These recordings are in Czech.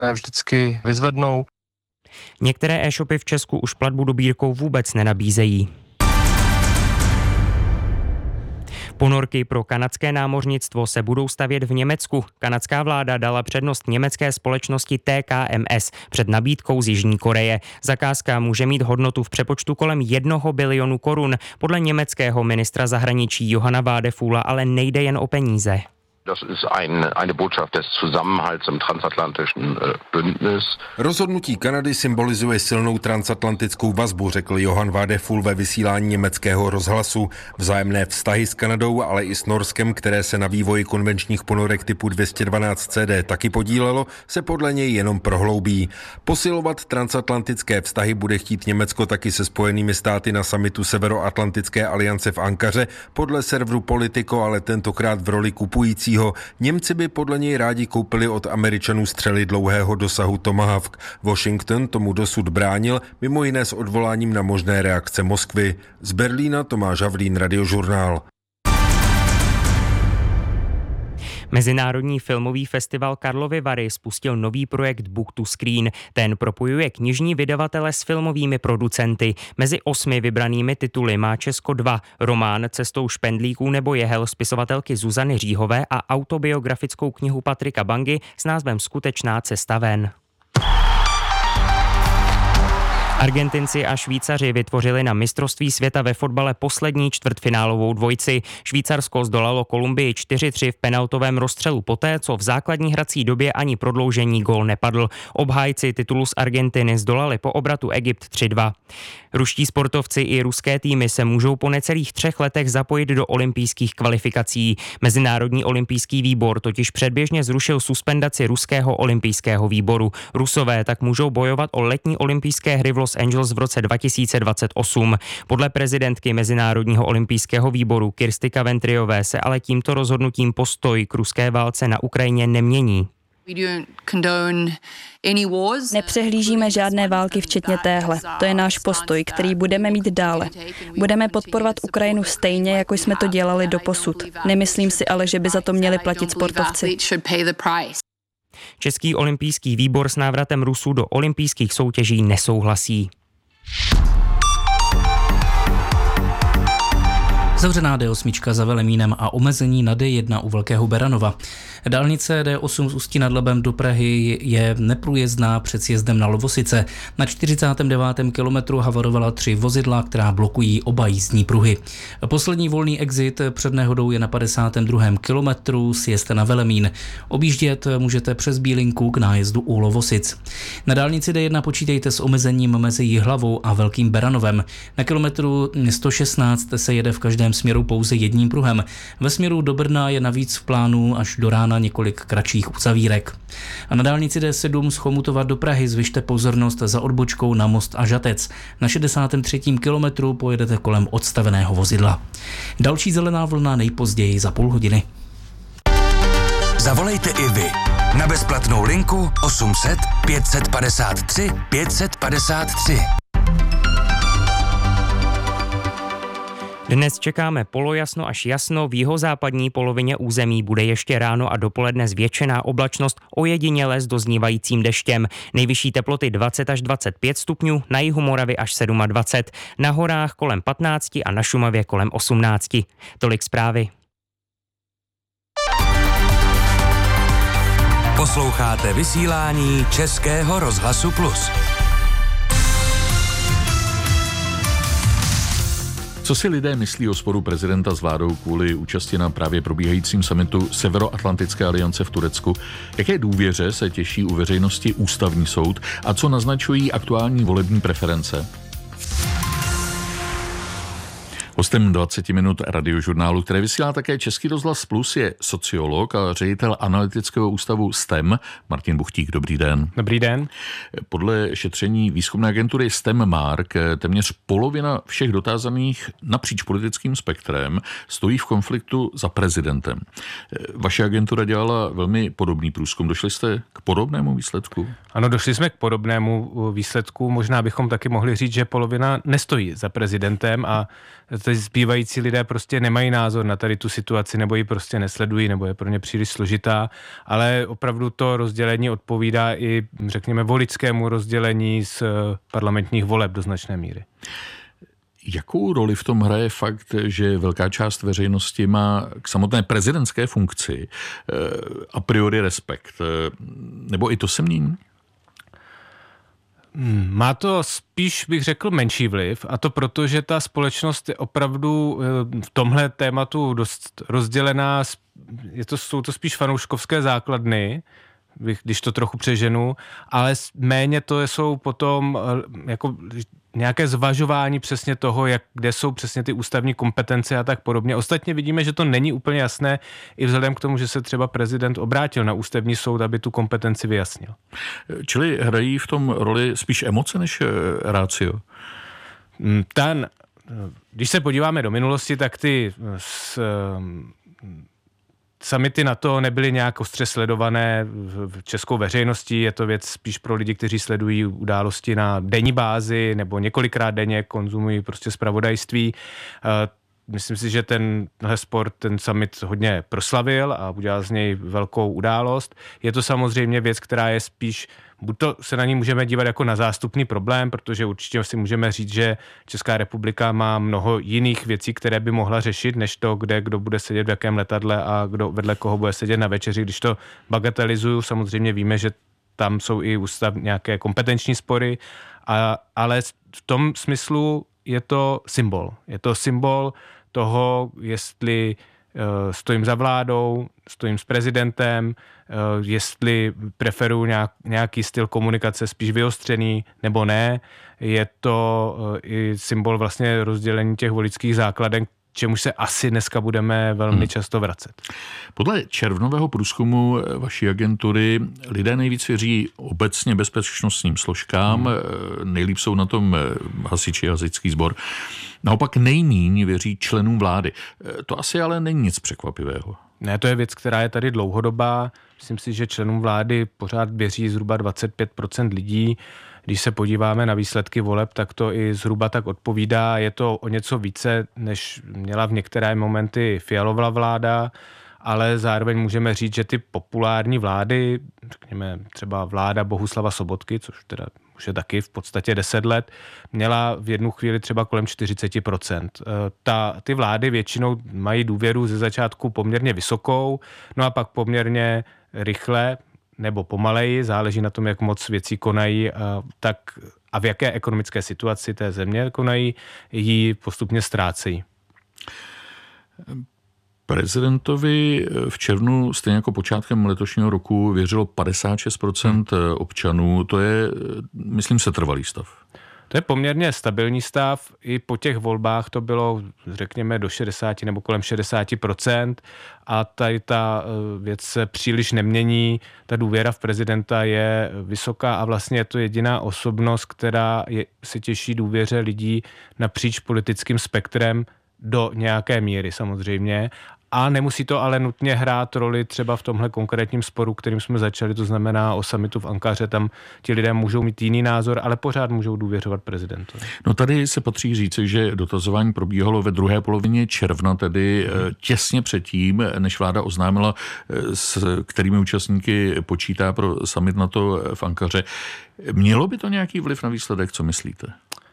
ne vždycky vyzvednou. Některé e-shopy v Česku už platbu dobírkou vůbec nenabízejí. Ponorky pro kanadské námořnictvo se budou stavět v Německu. Kanadská vláda dala přednost německé společnosti TKMS před nabídkou z Jižní Koreje. Zakázka může mít hodnotu v přepočtu kolem 1 bilionu korun. Podle německého ministra zahraničí Johanna Wadefuhla ale nejde jen o peníze. Das ist eine Botschaft des Zusammenhalts im transatlantischen Bündnis. Rozhodnutí Kanady symbolizuje silnou transatlantickou vazbu, řekl Johann Wadefuhl ve vysílání německého rozhlasu. Vzájemné vztahy s Kanadou, ale i s Norskem, které se na vývoji konvenčních ponorek typu 212 CD taky podílelo, se podle něj jenom prohloubí. Posilovat transatlantické vztahy bude chtít Německo taky se Spojenými státy na summitu Severoatlantické aliance v Ankaře, podle serveru Politico, ale tentokrát v roli kupující. Němci by podle něj rádi koupili od Američanů střely dlouhého dosahu Tomahawk. Washington tomu dosud bránil, mimo jiné s odvoláním na možné reakce Moskvy. Z Berlína Tomáš Havlín, Radiožurnál. Mezinárodní filmový festival Karlovy Vary spustil nový projekt Book to Screen. Ten propojuje knižní vydavatele s filmovými producenty. Mezi 8 vybranými tituly má Česko 2. Román Cestou špendlíků nebo jehel spisovatelky Zuzany Říhové a autobiografickou knihu Patrika Bangy s názvem Skutečná cesta ven. Argentinci a Švýcaři vytvořili na mistrovství světa ve fotbale poslední čtvrtfinálovou dvojici. Švýcarsko zdolalo Kolumbii 4-3 v penaltovém rozstřelu poté, co v základní hrací době ani prodloužení gól nepadl. Obhájci titulu z Argentiny zdolali po obratu Egypt 3-2. Ruští sportovci i ruské týmy se můžou po necelých 3 letech zapojit do olympijských kvalifikací. Mezinárodní olympijský výbor totiž předběžně zrušil suspendaci ruského olympijského výboru. Rusové tak můžou bojovat o letní olympijské hry v Los Angeles v roce 2028. Podle prezidentky Mezinárodního olympijského výboru Kirsty Ventryové se ale tímto rozhodnutím postoj k ruské válce na Ukrajině nemění. Nepřehlížíme žádné války, včetně téhle. To je náš postoj, který budeme mít dále. Budeme podporovat Ukrajinu stejně, jako jsme to dělali doposud. Nemyslím si ale, že by za to měli platit sportovci. Český olympijský výbor s návratem Rusů do olympijských soutěží nesouhlasí. Zavřená D8 za Velemínem a omezení na D1 u Velkého Beranova. Dálnice D8 z Ústí nad Labem do Prahy je neprůjezdná před sjezdem na Lovosice. Na 49. kilometru havarovala 3 vozidla, která blokují oba jízdní pruhy. Poslední volný exit před nehodou je na 52. kilometru sjezd na Velemín. Objíždět můžete přes Bílinku k nájezdu u Lovosic. Na dálnici D1 počítejte s omezením mezi Jihlavou a Velkým Beranovem. Na kilometru 116 se jede v každém směru pouze jedním pruhem. Ve směru do Brna je navíc v plánu až do rána několik kratších uzavírek. A na dálnici D7 z Chomutova do Prahy zvyšte pozornost za odbočkou na Most a Žatec. Na 63. kilometru pojedete kolem odstaveného vozidla. Další zelená vlna nejpozději za půl hodiny. Zavolejte i vy na bezplatnou linku 800 553 553. Dnes čekáme polojasno až jasno, v jihozápadní polovině území bude ještě ráno a dopoledne zvětšená oblačnost, ojediněle s doznívajícím deštěm. Nejvyšší teploty 20 až 25 stupňů, na jihu Moravy až 27, na horách kolem 15 a na Šumavě kolem 18. Tolik zprávy. Posloucháte vysílání Českého rozhlasu Plus. Co si lidé myslí o sporu prezidenta s vládou kvůli účasti na právě probíhajícím summitu Severoatlantické aliance v Turecku? Jaké důvěře se těší u veřejnosti ústavní soud a co naznačují aktuální volební preference? Hostem 20 minut Radiožurnálu, které vysílá také Český rozhlas Plus, je sociolog a ředitel analytického ústavu STEM Martin Buchtík. Dobrý den. Dobrý den. Podle šetření výzkumné agentury STEM Mark téměř polovina všech dotázaných napříč politickým spektrem stojí v konfliktu za prezidentem. Vaše agentura dělala velmi podobný průzkum. Došli jste k podobnému výsledku? Ano, došli jsme k podobnému výsledku. Možná bychom taky mohli říct, že polovina nestojí za prezidentem a ty zbývající lidé prostě nemají názor na tady tu situaci, nebo ji prostě nesledují, nebo je pro ně příliš složitá, ale opravdu to rozdělení odpovídá i, řekněme, voličskému rozdělení z parlamentních voleb do značné míry. Jakou roli v tom hraje fakt, že velká část veřejnosti má k samotné prezidentské funkci a priori respekt? Nebo i to se mění? Má to spíš, bych řekl, menší vliv, a to proto, že ta společnost je opravdu v tomhle tématu dost rozdělená, jsou to spíš fanouškovské základny, když to trochu přeženu, ale méně to jsou potom jako nějaké zvažování přesně toho, kde jsou přesně ty ústavní kompetence a tak podobně. Ostatně vidíme, že to není úplně jasné i vzhledem k tomu, že se třeba prezident obrátil na ústavní soud, aby tu kompetenci vyjasnil. Čili hrají v tom roli spíš emoce než ratio? Když se podíváme do minulosti, tak ty summity NATO nebyly nějak ostře sledované v českou veřejností, je to věc spíš pro lidi, kteří sledují události na denní bázi nebo několikrát denně konzumují prostě zpravodajství. Myslím si, že tenhle sport, ten summit hodně proslavil a udělal z něj velkou událost. Je to samozřejmě věc, která je spíš, buď to se na ní můžeme dívat jako na zástupný problém, protože určitě si můžeme říct, že Česká republika má mnoho jiných věcí, které by mohla řešit, než to, kdo bude sedět v jakém letadle a kdo vedle koho bude sedět na večeři. Když to bagatelizuju, samozřejmě víme, že tam jsou i nějaké kompetenční spory, ale v tom smyslu je to symbol. Je to symbol toho, jestli stojím za vládou, stojím s prezidentem, jestli preferuji nějaký styl komunikace spíš vyostřený nebo ne. Je to i symbol vlastně rozdělení těch voličských základen, čemuž se asi dneska budeme velmi často vracet. Podle červnového průzkumu vaší agentury lidé nejvíc věří obecně bezpečnostním složkám, nejlíp jsou na tom hasiči a hasičský sbor. Naopak nejmíň věří členům vlády. To asi ale není nic překvapivého. Ne, to je věc, která je tady dlouhodobá. Myslím si, že členům vlády pořád věří zhruba 25% lidí. Když se podíváme na výsledky voleb, tak to i zhruba tak odpovídá. Je to o něco více, než měla v některé momenty Fialova vláda, ale zároveň můžeme říct, že ty populární vlády, řekněme třeba vláda Bohuslava Sobotky, což teda už je taky v podstatě 10 let, měla v jednu chvíli třeba kolem 40%. Ty vlády většinou mají důvěru ze začátku poměrně vysokou, no a pak poměrně rychle nebo pomaleji, záleží na tom, jak moc věcí konají a v jaké ekonomické situaci té země konají, ji postupně ztrácejí. Prezidentovi v červnu, stejně jako počátkem letošního roku, věřilo 56% občanů. To je, myslím, setrvalý stav. To je poměrně stabilní stav. I po těch volbách to bylo, řekněme, do 60 nebo kolem 60%. A tady ta věc se příliš nemění. Ta důvěra v prezidenta je vysoká a vlastně je to jediná osobnost, která se těší důvěře lidí napříč politickým spektrem do nějaké míry samozřejmě. A nemusí to ale nutně hrát roli třeba v tomhle konkrétním sporu, kterým jsme začali, to znamená o summitu v Ankaře, tam ti lidé můžou mít jiný názor, ale pořád můžou důvěřovat prezidentovi. No tady se patří říci, že dotazování probíhalo ve druhé polovině června, tedy těsně předtím, než vláda oznámila, s kterými účastníky počítá pro summit NATO v Ankaře. Mělo by to nějaký vliv na výsledek, co myslíte?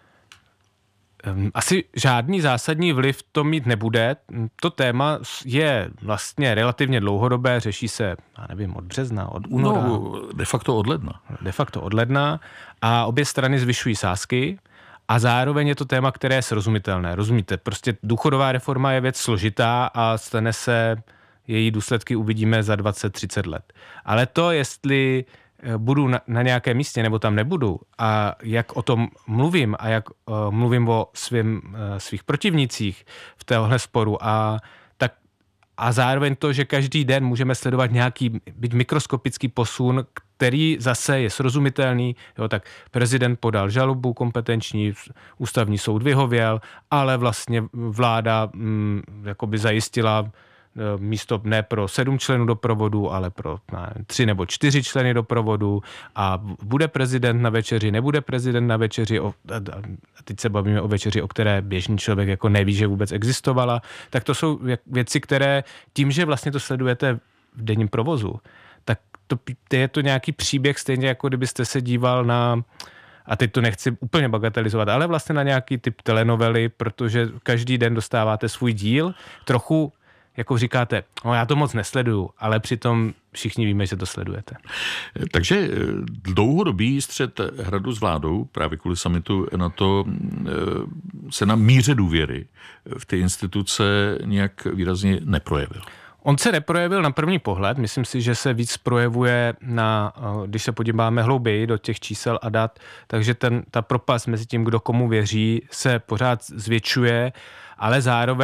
Asi žádný zásadní vliv to mít nebude. To téma je vlastně relativně dlouhodobé, řeší se, já nevím, od března, od února. No, de facto od ledna. A obě strany zvyšují sázky a zároveň je to téma, které je srozumitelné. Rozumíte, prostě důchodová reforma je věc složitá a stane se, její důsledky uvidíme za 20-30 let. Ale to, jestli budu na nějakém místě nebo tam nebudu a jak o tom mluvím a jak mluvím o svých protivnících v téhle sporu a zároveň to, že každý den můžeme sledovat nějaký byť mikroskopický posun, který zase je srozumitelný, tak prezident podal žalobu kompetenční, ústavní soud vyhověl, ale vlastně vláda jakoby zajistila místo ne pro 7 členů doprovodu, ale pro 3 nebo 4 členy doprovodu a bude prezident na večeři, nebude prezident na večeři, a teď se bavíme o večeři, o které běžný člověk jako neví, že vůbec existovala, tak to jsou věci, které tím, že vlastně to sledujete v denním provozu, tak to je to nějaký příběh, stejně jako kdybyste se díval na, a teď to nechci úplně bagatelizovat, ale vlastně na nějaký typ telenovely, protože každý den dostáváte svůj díl, trochu jako říkáte, no já to moc nesleduju, ale přitom všichni víme, že to sledujete. Takže dlouhodobý střet Hradu s vládou, právě kvůli summitu NATO, se na míře důvěry v ty instituce nějak výrazně neprojevil. On se neprojevil na první pohled, myslím si, že se víc projevuje když se podíváme hlouběji do těch čísel a dat, takže ta propast mezi tím, kdo komu věří, se pořád zvětšuje, ale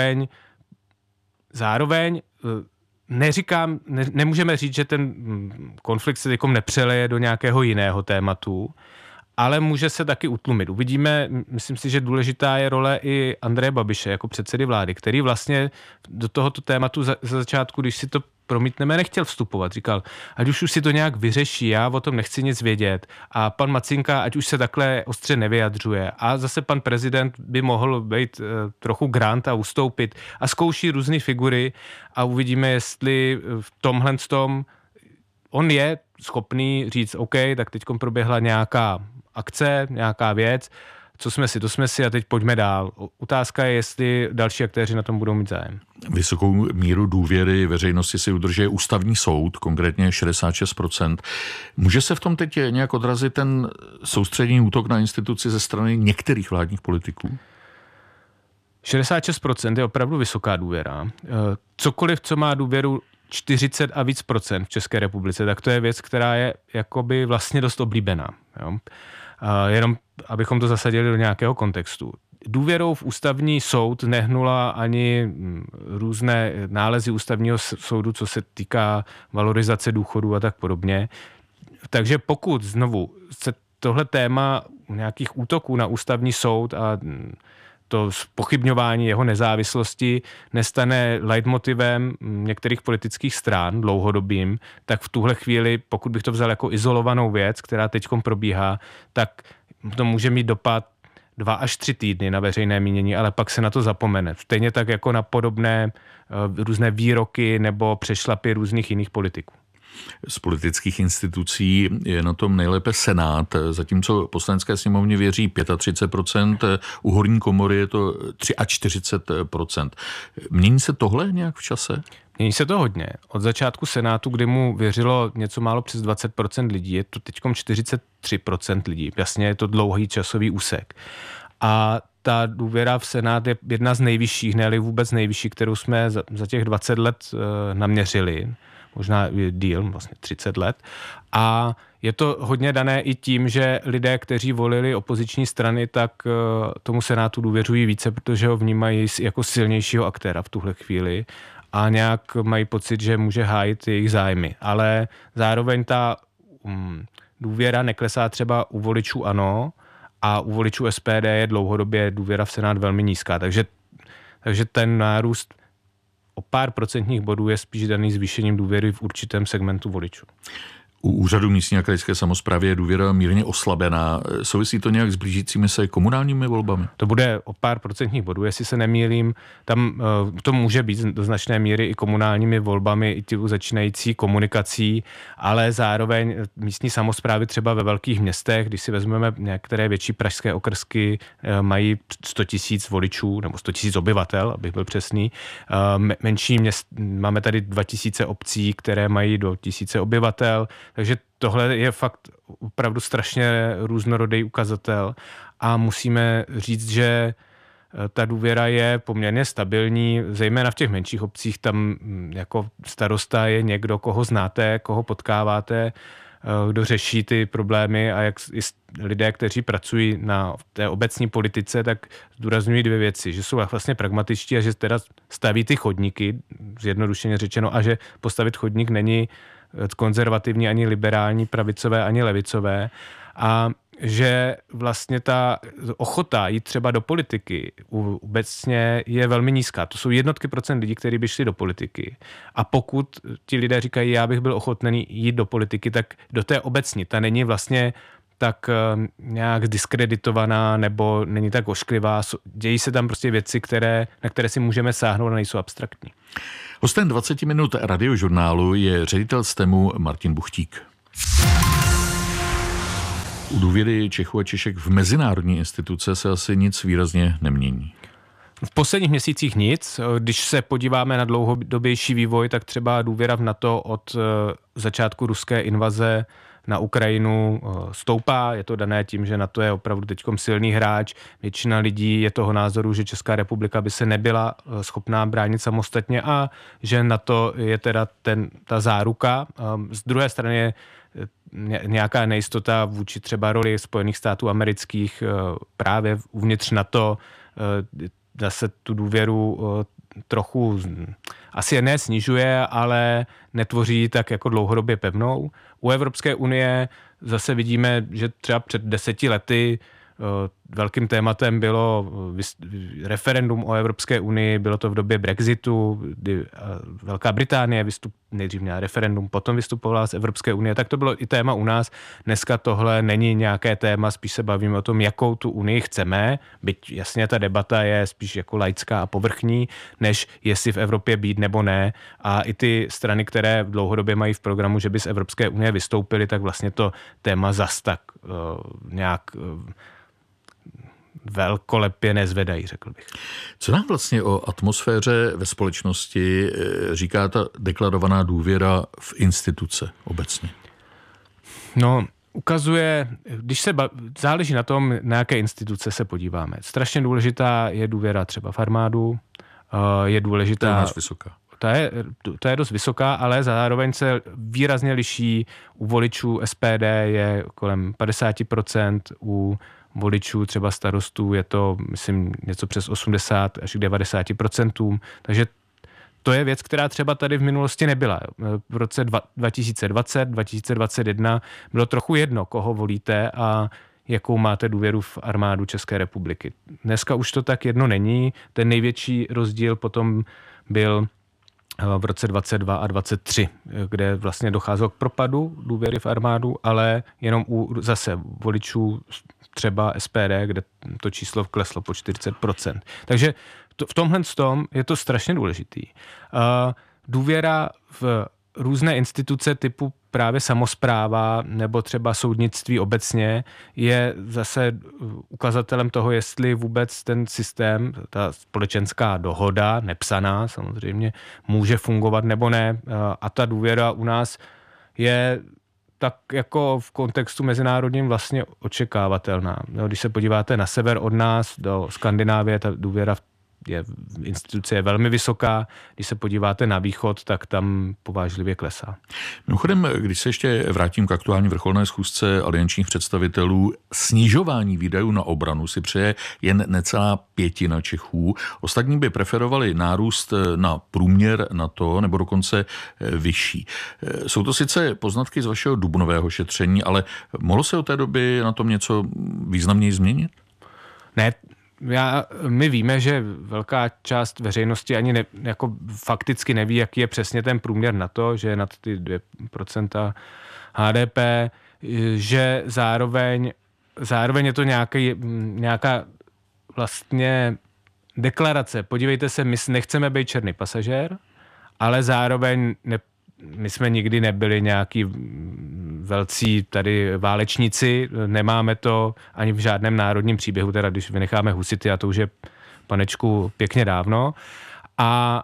zároveň nemůžeme říct, že ten konflikt se teďkom nepřeleje do nějakého jiného tématu, ale může se taky utlumit. Uvidíme, myslím si, že důležitá je role i Andreje Babiše jako předsedy vlády, který vlastně do tohoto tématu za začátku, když si to promítneme, nechtěl vstupovat. Říkal, ať už si to nějak vyřeší, já o tom nechci nic vědět. A pan Macinka, ať už se takhle ostře nevyjadřuje. A zase pan prezident by mohl být trochu grant a ustoupit. A zkouší různé figury a uvidíme, jestli v tomhle on je schopný říct, OK, tak teďkom proběhla nějaká akce, nějaká věc, co jsme si, to jsme si a teď pojďme dál. Otázka je, jestli další aktéři na tom budou mít zájem. Vysokou míru důvěry veřejnosti si udržuje ústavní soud, konkrétně 66%. Může se v tom teď nějak odrazit ten soustředěný útok na instituci ze strany některých vládních politiků? 66% je opravdu vysoká důvěra. Cokoliv, co má důvěru 40 a víc procent v České republice, tak to je věc, která je jakoby vlastně dost oblíbená. Jo? Jenom abychom to zasadili do nějakého kontextu. Důvěrou v ústavní soud nehnula ani různé nálezy ústavního soudu, co se týká valorizace důchodů a tak podobně. Takže pokud znovu se tohle téma nějakých útoků na ústavní soud a to zpochybňování jeho nezávislosti nestane leitmotivem některých politických stran dlouhodobým, tak v tuhle chvíli, pokud bych to vzal jako izolovanou věc, která teďkom probíhá, tak to může mít dopad 2 až 3 týdny na veřejné mínění, ale pak se na to zapomene. Stejně tak jako na podobné různé výroky nebo přešlapy různých jiných politiků. Z politických institucí je na tom nejlépe Senát, zatímco Poslanecké sněmovně věří 35%, u horní komory je to 43%. Mění se tohle nějak v čase? Mění se to hodně. Od začátku Senátu, kdy mu věřilo něco málo přes 20% lidí, je to teďkom 43% lidí. Jasně, je to dlouhý časový úsek. A ta důvěra v Senát je jedna z nejvyšších, ne-li vůbec nejvyšší, kterou jsme za těch 20 let naměřili. Možná díl, vlastně 30 let. A je to hodně dané i tím, že lidé, kteří volili opoziční strany, tak tomu Senátu důvěřují více, protože ho vnímají jako silnějšího aktéra v tuhle chvíli a nějak mají pocit, že může hájit jejich zájmy. Ale zároveň ta důvěra neklesá třeba u voličů ANO a u voličů SPD je dlouhodobě důvěra v Senát velmi nízká. Takže ten nárůst o pár procentních bodů je spíš daný zvýšením důvěry v určitém segmentu voličů. U úřadu místní a krajské samosprávy je důvěra mírně oslabená. Souvisí to nějak s blížícími se komunálními volbami? To bude o pár procentních bodů, jestli se nemýlím. Tam to může být do značné míry i komunálními volbami, i ty začínající komunikací, ale zároveň místní samosprávy třeba ve velkých městech, když si vezmeme některé větší pražské okrsky, mají 100 000 voličů, nebo 100 000 obyvatel, abych byl přesný. Menší měst, máme tady 2000 obcí, které mají do 1000 obyvatel, takže tohle je fakt opravdu strašně různorodý ukazatel a musíme říct, že ta důvěra je poměrně stabilní, zejména v těch menších obcích, tam jako starosta je někdo, koho znáte, koho potkáváte, kdo řeší ty problémy a jak lidé, kteří pracují v té obecní politice, tak zdůrazňují 2 věci, že jsou vlastně pragmatičtí a že teda staví ty chodníky, zjednodušeně řečeno, a že postavit chodník není konzervativní, ani liberální, pravicové, ani levicové. A že vlastně ta ochota jít třeba do politiky obecně je velmi nízká. To jsou jednotky procent lidí, kteří by šli do politiky. A pokud ti lidé říkají, já bych byl ochotný jít do politiky, tak do té obecní. Ta není vlastně tak nějak diskreditovaná nebo není tak ošklivá. Dějí se tam prostě věci, na které si můžeme sáhnout a nejsou abstraktní. Hostem 20 minut radiožurnálu je ředitel STEMu Martin Buchtík. U důvěry Čechů a Češek v mezinárodní instituce se asi nic výrazně nemění. V posledních měsících nic. Když se podíváme na dlouhodobější vývoj, tak třeba důvěra v NATO od začátku ruské invaze na Ukrajinu stoupá. Je to dané tím, že NATO je opravdu teďkom silný hráč. Většina lidí je toho názoru, že Česká republika by se nebyla schopná bránit samostatně a že NATO je teda ta záruka. Z druhé strany je nějaká nejistota vůči třeba roli Spojených států amerických právě uvnitř NATO. Zase tu důvěru trochu asi ne snižuje, ale netvoří tak jako dlouhodobě pevnou. U Evropské unie zase vidíme, že třeba před 10 lety velkým tématem bylo referendum o Evropské unii, bylo to v době Brexitu, kdy Velká Británie nejdřív měla referendum, potom vystupovala z Evropské unie, tak to bylo i téma u nás. Dneska tohle není nějaké téma, spíš se bavíme o tom, jakou tu unii chceme, byť jasně ta debata je spíš jako laická a povrchní, než jestli v Evropě být nebo ne. A i ty strany, které dlouhodobě mají v programu, že by z Evropské unie vystoupily, tak vlastně to téma zas tak nějak velkolepě nezvedají, řekl bych. Co nám vlastně o atmosféře ve společnosti říká ta deklarovaná důvěra v instituce obecně? No, ukazuje, záleží na tom, na jaké instituce se podíváme. Strašně důležitá je důvěra třeba v armádu, je důležitá... To je nás vysoká. To je dost vysoká, ale zároveň se výrazně liší. U voličů SPD je kolem 50%, u voličů třeba starostů je to, myslím, něco přes 80 až k 90%. Takže to je věc, která třeba tady v minulosti nebyla. V roce 2020, 2021 bylo trochu jedno, koho volíte a jakou máte důvěru v armádu České republiky. Dneska už to tak jedno není. Ten největší rozdíl potom byl v roce 22 a 23, kde vlastně docházelo k propadu důvěry v armádu, ale jenom u zase voličů třeba SPD, kde to číslo kleslo po 40%. Takže v tomhle je to strašně důležitý. Důvěra v různé instituce typu právě samospráva nebo třeba soudnictví obecně je zase ukazatelem toho, jestli vůbec ten systém, ta společenská dohoda, nepsaná samozřejmě, může fungovat nebo ne. A ta důvěra u nás je tak jako v kontextu mezinárodním vlastně očekávatelná. Když se podíváte na sever od nás, do Skandinávie, ta důvěra instituce je velmi vysoká. Když se podíváte na východ, tak tam povážlivě klesá. Mimochodem, když se ještě vrátím k aktuální vrcholné schůzce aliančních představitelů, snižování výdajů na obranu si přeje jen necelá 1/5 Čechů. Ostatní by preferovali nárůst na průměr NATO nebo dokonce vyšší. Jsou to sice poznatky z vašeho dubnového šetření, ale mohlo se od té doby na tom něco významněji změnit? Ne. My víme, že velká část veřejnosti ani jako fakticky neví, jaký je přesně ten průměr na to, že je nad ty 2% HDP, že zároveň je to nějaká vlastně deklarace. Podívejte se, my nechceme být černý pasažér, ale zároveň my jsme nikdy nebyli nějaký velcí tady válečníci, nemáme to ani v žádném národním příběhu, teda když vynecháme husity, a to už je, panečku, pěkně dávno. A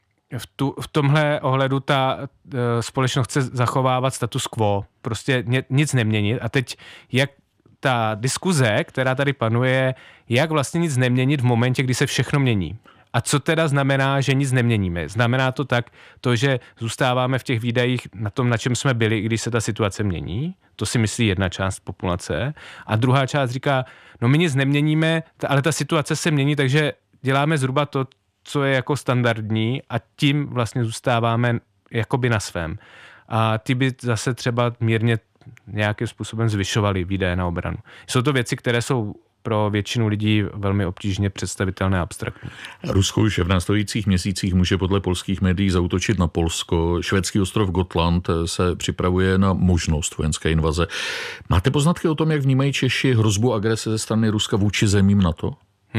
v tomhle ohledu ta společnost chce zachovávat status quo, prostě nic neměnit. A teď, jak ta diskuze, která tady panuje, jak vlastně nic neměnit v momentě, kdy se všechno mění. A co teda znamená, že nic neměníme? Znamená to to, že zůstáváme v těch výdajích na tom, na čem jsme byli, když se ta situace mění? To si myslí jedna část populace. A druhá část říká, no my nic neměníme, ale ta situace se mění, takže děláme zhruba to, co je jako standardní a tím vlastně zůstáváme jakoby na svém. A ty by zase třeba mírně nějakým způsobem zvyšovali výdaje na obranu. Jsou to věci, které jsou pro většinu lidí velmi obtížně představitelné a abstraktní. Rusko už v následujících měsících může podle polských médií zaútočit na Polsko. Švédský ostrov Gotland se připravuje na možnost vojenské invaze. Máte poznatky o tom, jak vnímají Češi hrozbu agrese ze strany Ruska vůči zemím NATO?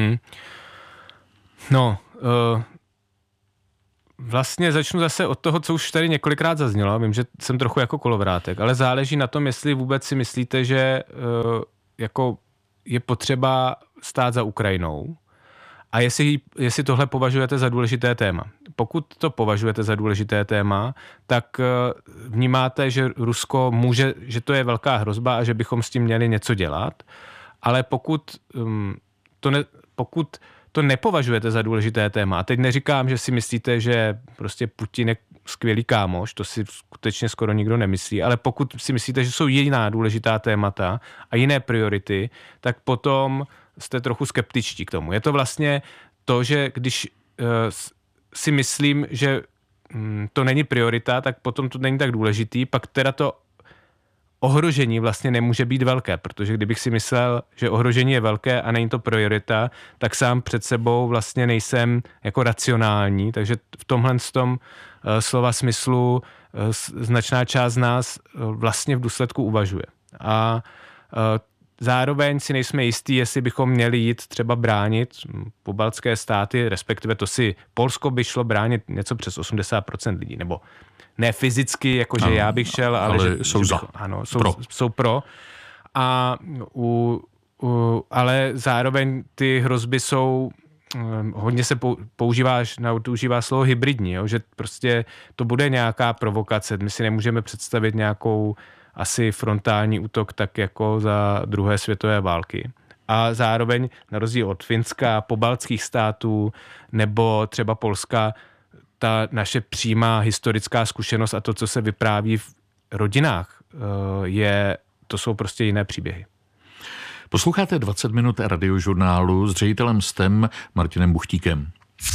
Vlastně začnu zase od toho, co už tady několikrát zaznělo. Vím, že jsem trochu jako kolovrátek, ale záleží na tom, jestli vůbec si myslíte, že jako je potřeba stát za Ukrajinou a jestli tohle považujete za důležité téma. Pokud to považujete za důležité téma, tak vnímáte, že Rusko může, že to je velká hrozba a že bychom s tím měli něco dělat, ale pokud to nepovažujete za důležité téma, a teď neříkám, že si myslíte, že prostě Putin je skvělý kámoš, to si skutečně skoro nikdo nemyslí, ale pokud si myslíte, že jsou jiná důležitá témata a jiné priority, tak potom jste trochu skeptičtí k tomu. Je to vlastně to, že když si myslím, že to není priorita, tak potom to není tak důležitý, pak teda to ohrožení vlastně nemůže být velké, protože kdybych si myslel, že ohrožení je velké a není to priorita, tak sám před sebou vlastně nejsem jako racionální, takže v tomhle slova smyslu značná část z nás vlastně v důsledku uvažuje. A zároveň si nejsme jistí, jestli bychom měli jít třeba bránit pobaltské státy, respektive to si Polsko by šlo bránit něco přes 80% lidí, nebo ne fyzicky, jakože já bych šel, ale že jsou za. Ano, jsou pro. A ale zároveň ty hrozby jsou, hodně se používá slovo hybridní, jo, že prostě to bude nějaká provokace. My si nemůžeme představit nějakou asi frontální útok tak jako za druhé světové války. A zároveň na rozdíl od Finska, pobaltských států nebo třeba Polska, ta naše přímá historická zkušenost a to, co se vypráví v rodinách, to jsou prostě jiné příběhy. Posloucháte 20 minut radiožurnálu s ředitelem STEM Martinem Buchtíkem.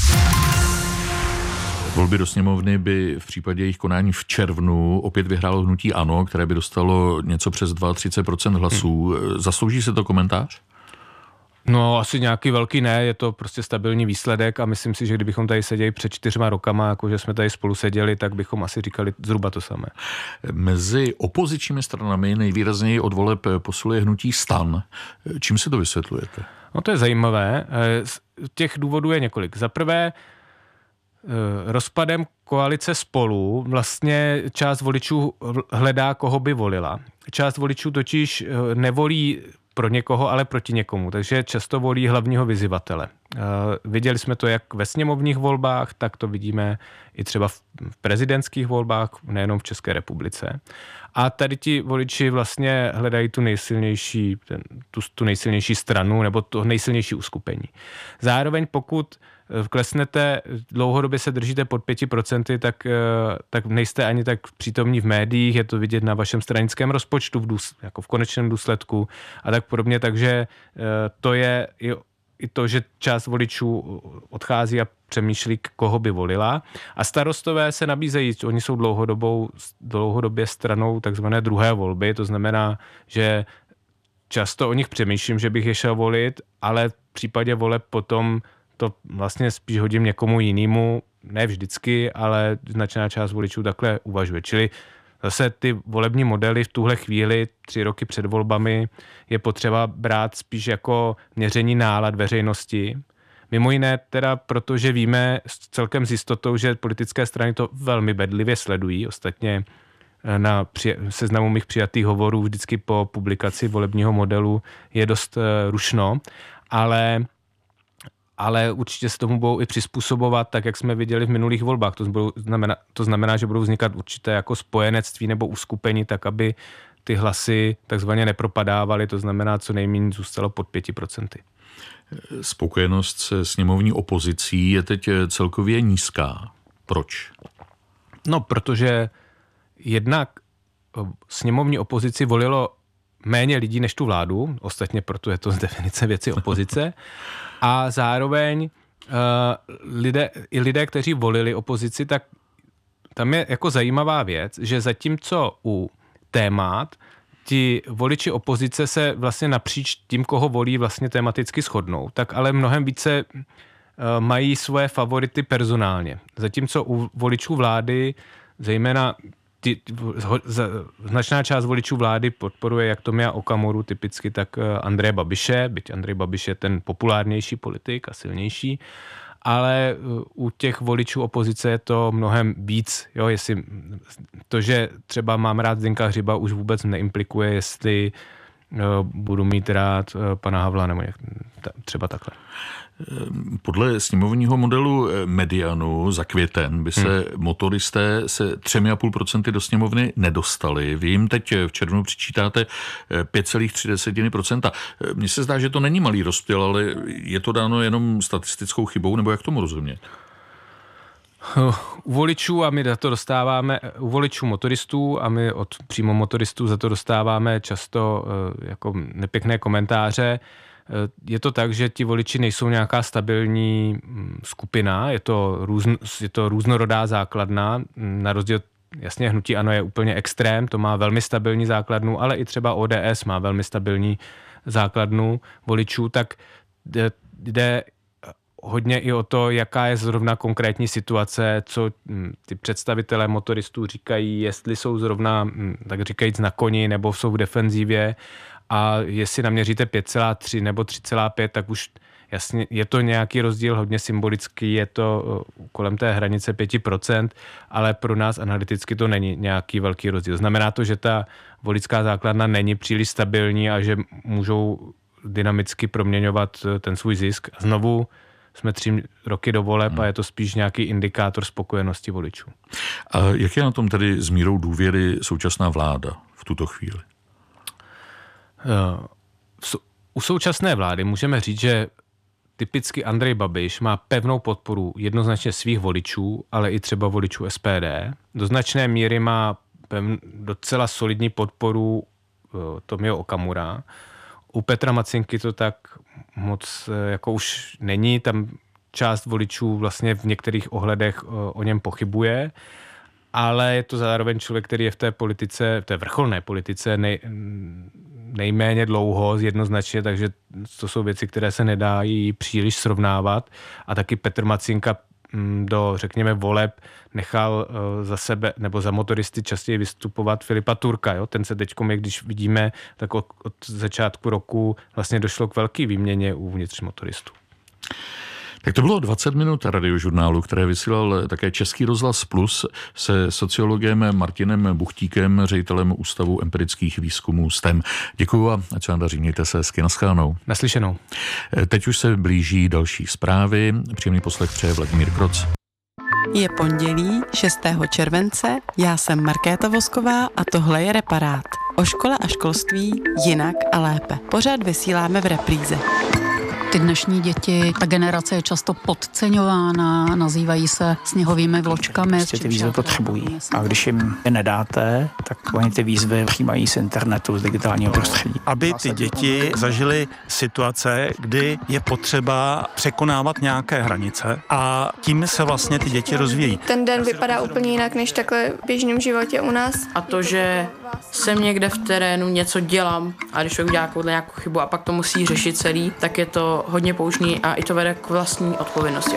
Volby do sněmovny by v případě jejich konání v červnu opět vyhrálo hnutí ANO, které by dostalo něco přes 32% hlasů. Zaslouží se to komentář? No asi nějaký velký ne, je to prostě stabilní výsledek a myslím si, že kdybychom tady seděli před 4 rokama, jakože jsme tady spolu seděli, tak bychom asi říkali zhruba to samé. Mezi opozičními stranami nejvýrazněji od voleb posiluje hnutí STAN. Čím se to vysvětlujete? No to je zajímavé. Těch důvodů je několik. Za prvé, rozpadem koalice Spolu vlastně část voličů hledá, koho by volila. Část voličů totiž nevolí pro někoho, ale proti někomu. Takže často volí hlavního vyzývatele. Viděli jsme to jak ve sněmovních volbách, tak to vidíme i třeba v prezidentských volbách, nejenom v České republice. A tady ti voliči vlastně hledají tu nejsilnější stranu nebo to nejsilnější uskupení. Zároveň pokud klesnete, dlouhodobě se držíte pod 5%, tak nejste ani tak přítomní v médiích, je to vidět na vašem stranickém rozpočtu jako v konečném důsledku a tak podobně, takže to je i to, že část voličů odchází a přemýšlí, koho by volila. A starostové se nabízejí, oni jsou dlouhodobě stranou takzvané druhé volby, to znamená, že často o nich přemýšlím, že bych je šel volit, ale v případě voleb potom to vlastně spíš hodím někomu jinému, ne vždycky, ale značná část voličů takhle uvažuje. Čili zase ty volební modely v tuhle chvíli, 3 roky před volbami, je potřeba brát spíš jako měření nálad veřejnosti. Mimo jiné teda, protože víme celkem s jistotou, že politické strany to velmi bedlivě sledují. Ostatně na seznamu mých přijatých hovorů vždycky po publikaci volebního modelu je dost rušno, ale určitě se tomu budou i přizpůsobovat, tak jak jsme viděli v minulých volbách. To znamená, že budou vznikat určité jako spojenectví nebo uskupení, tak aby ty hlasy takzvaně nepropadávaly, to znamená, co nejméně zůstalo pod 5%. Spokojenost se sněmovní opozicí je teď celkově nízká. Proč? No, protože jednak sněmovní opozici volilo méně lidí než tu vládu, ostatně proto je to z definice věci opozice, a zároveň lidé, kteří volili opozici, tak tam je jako zajímavá věc, že zatímco u témat ti voliči opozice se vlastně napříč tím, koho volí, vlastně tematicky shodnou, tak ale mnohem více mají svoje favority personálně. Zatímco u voličů vlády, zejména značná část voličů vlády podporuje jak Tomia Okamuru typicky, tak Andreje Babiše, byť Andrej Babiš je ten populárnější politik a silnější, ale u těch voličů opozice je to mnohem víc. Jo, jestli to, že třeba mám rád Zdeňka Hřiba, už vůbec neimplikuje, jestli budu mít rád pana Havla nebo třeba takhle. Podle sněmovního modelu medianu za květen by se motoristé se 3,5% do sněmovny nedostali. Vy jim teď v červnu přičítáte 5,3%. Mně se zdá, že to není malý rozptyl, ale je to dáno jenom statistickou chybou, nebo jak tomu rozumět? U voličů, a my za to dostáváme, u voličů motoristů a my od přímo motoristů za to dostáváme často jako nepěkné komentáře. Je to tak, že ti voliči nejsou nějaká stabilní skupina, je to různorodá základna, na rozdíl jasně hnutí ANO je úplně extrém, to má velmi stabilní základnu, ale i třeba ODS má velmi stabilní základnu voličů, tak jde hodně i o to, jaká je zrovna konkrétní situace, co ty představitelé motoristů říkají, jestli jsou zrovna, tak říkajíc, na koni nebo jsou v defenzívě, a jestli naměříte 5,3 nebo 3,5, tak už jasně je to nějaký rozdíl, hodně symbolický, je to kolem té hranice 5%, ale pro nás analyticky to není nějaký velký rozdíl. Znamená to, že ta voličská základna není příliš stabilní a že můžou dynamicky proměňovat ten svůj zisk. Znovu jsme 3 roky do voleb a je to spíš nějaký indikátor spokojenosti voličů. A jak je na tom tedy s mírou důvěry současná vláda v tuto chvíli? U současné vlády můžeme říct, že typicky Andrej Babiš má pevnou podporu jednoznačně svých voličů, ale i třeba voličů SPD. Do značné míry má docela solidní podporu Tomia Okamura. U Petra Macinky to tak moc jako už není, tam část voličů vlastně v některých ohledech o něm pochybuje, ale je to zároveň člověk, který je v té politice, v té vrcholné politice nejméně dlouho, jednoznačně, takže to jsou věci, které se nedají příliš srovnávat. A taky Petr Macinka do, řekněme, voleb nechal za sebe nebo za motoristy častěji vystupovat Filipa Turka. Jo? Ten se teďko, když vidíme, tak od začátku roku vlastně došlo k velké výměně uvnitř motoristů. Tak to bylo 20 minut radiožurnálu, které vysílal také Český rozhlas Plus se sociologem Martinem Buchtíkem, ředitelem Ústavu empirických výzkumů STEM. Děkuju a ať se vám daří, mějte se, hezky, naschledanou. Naslyšenou. Teď už se blíží další zprávy. Příjemný poslech přeje Vladimír Kroc. Je pondělí 6. července, já jsem Markéta Vosková a tohle je Reparát. O škole a školství jinak a lépe. Pořád vysíláme v repríze. Ty dnešní děti, ta generace je často podceňována, nazývají se sněhovými vločkami. Prostě ty výzvy potřebují. A když jim je nedáte, tak oni ty výzvy přijímají z internetu, z digitálního prostředí. Aby ty děti zažily situace, kdy je potřeba překonávat nějaké hranice a tím se vlastně ty děti rozvíjí. Ten den vypadá úplně jinak než takhle v běžném životě u nás. A to, že jsem někde v terénu, něco dělám a když udělá nějakou chybu a pak to musí řešit celý, tak je to hodně poučný a i to vede k vlastní odpovědnosti.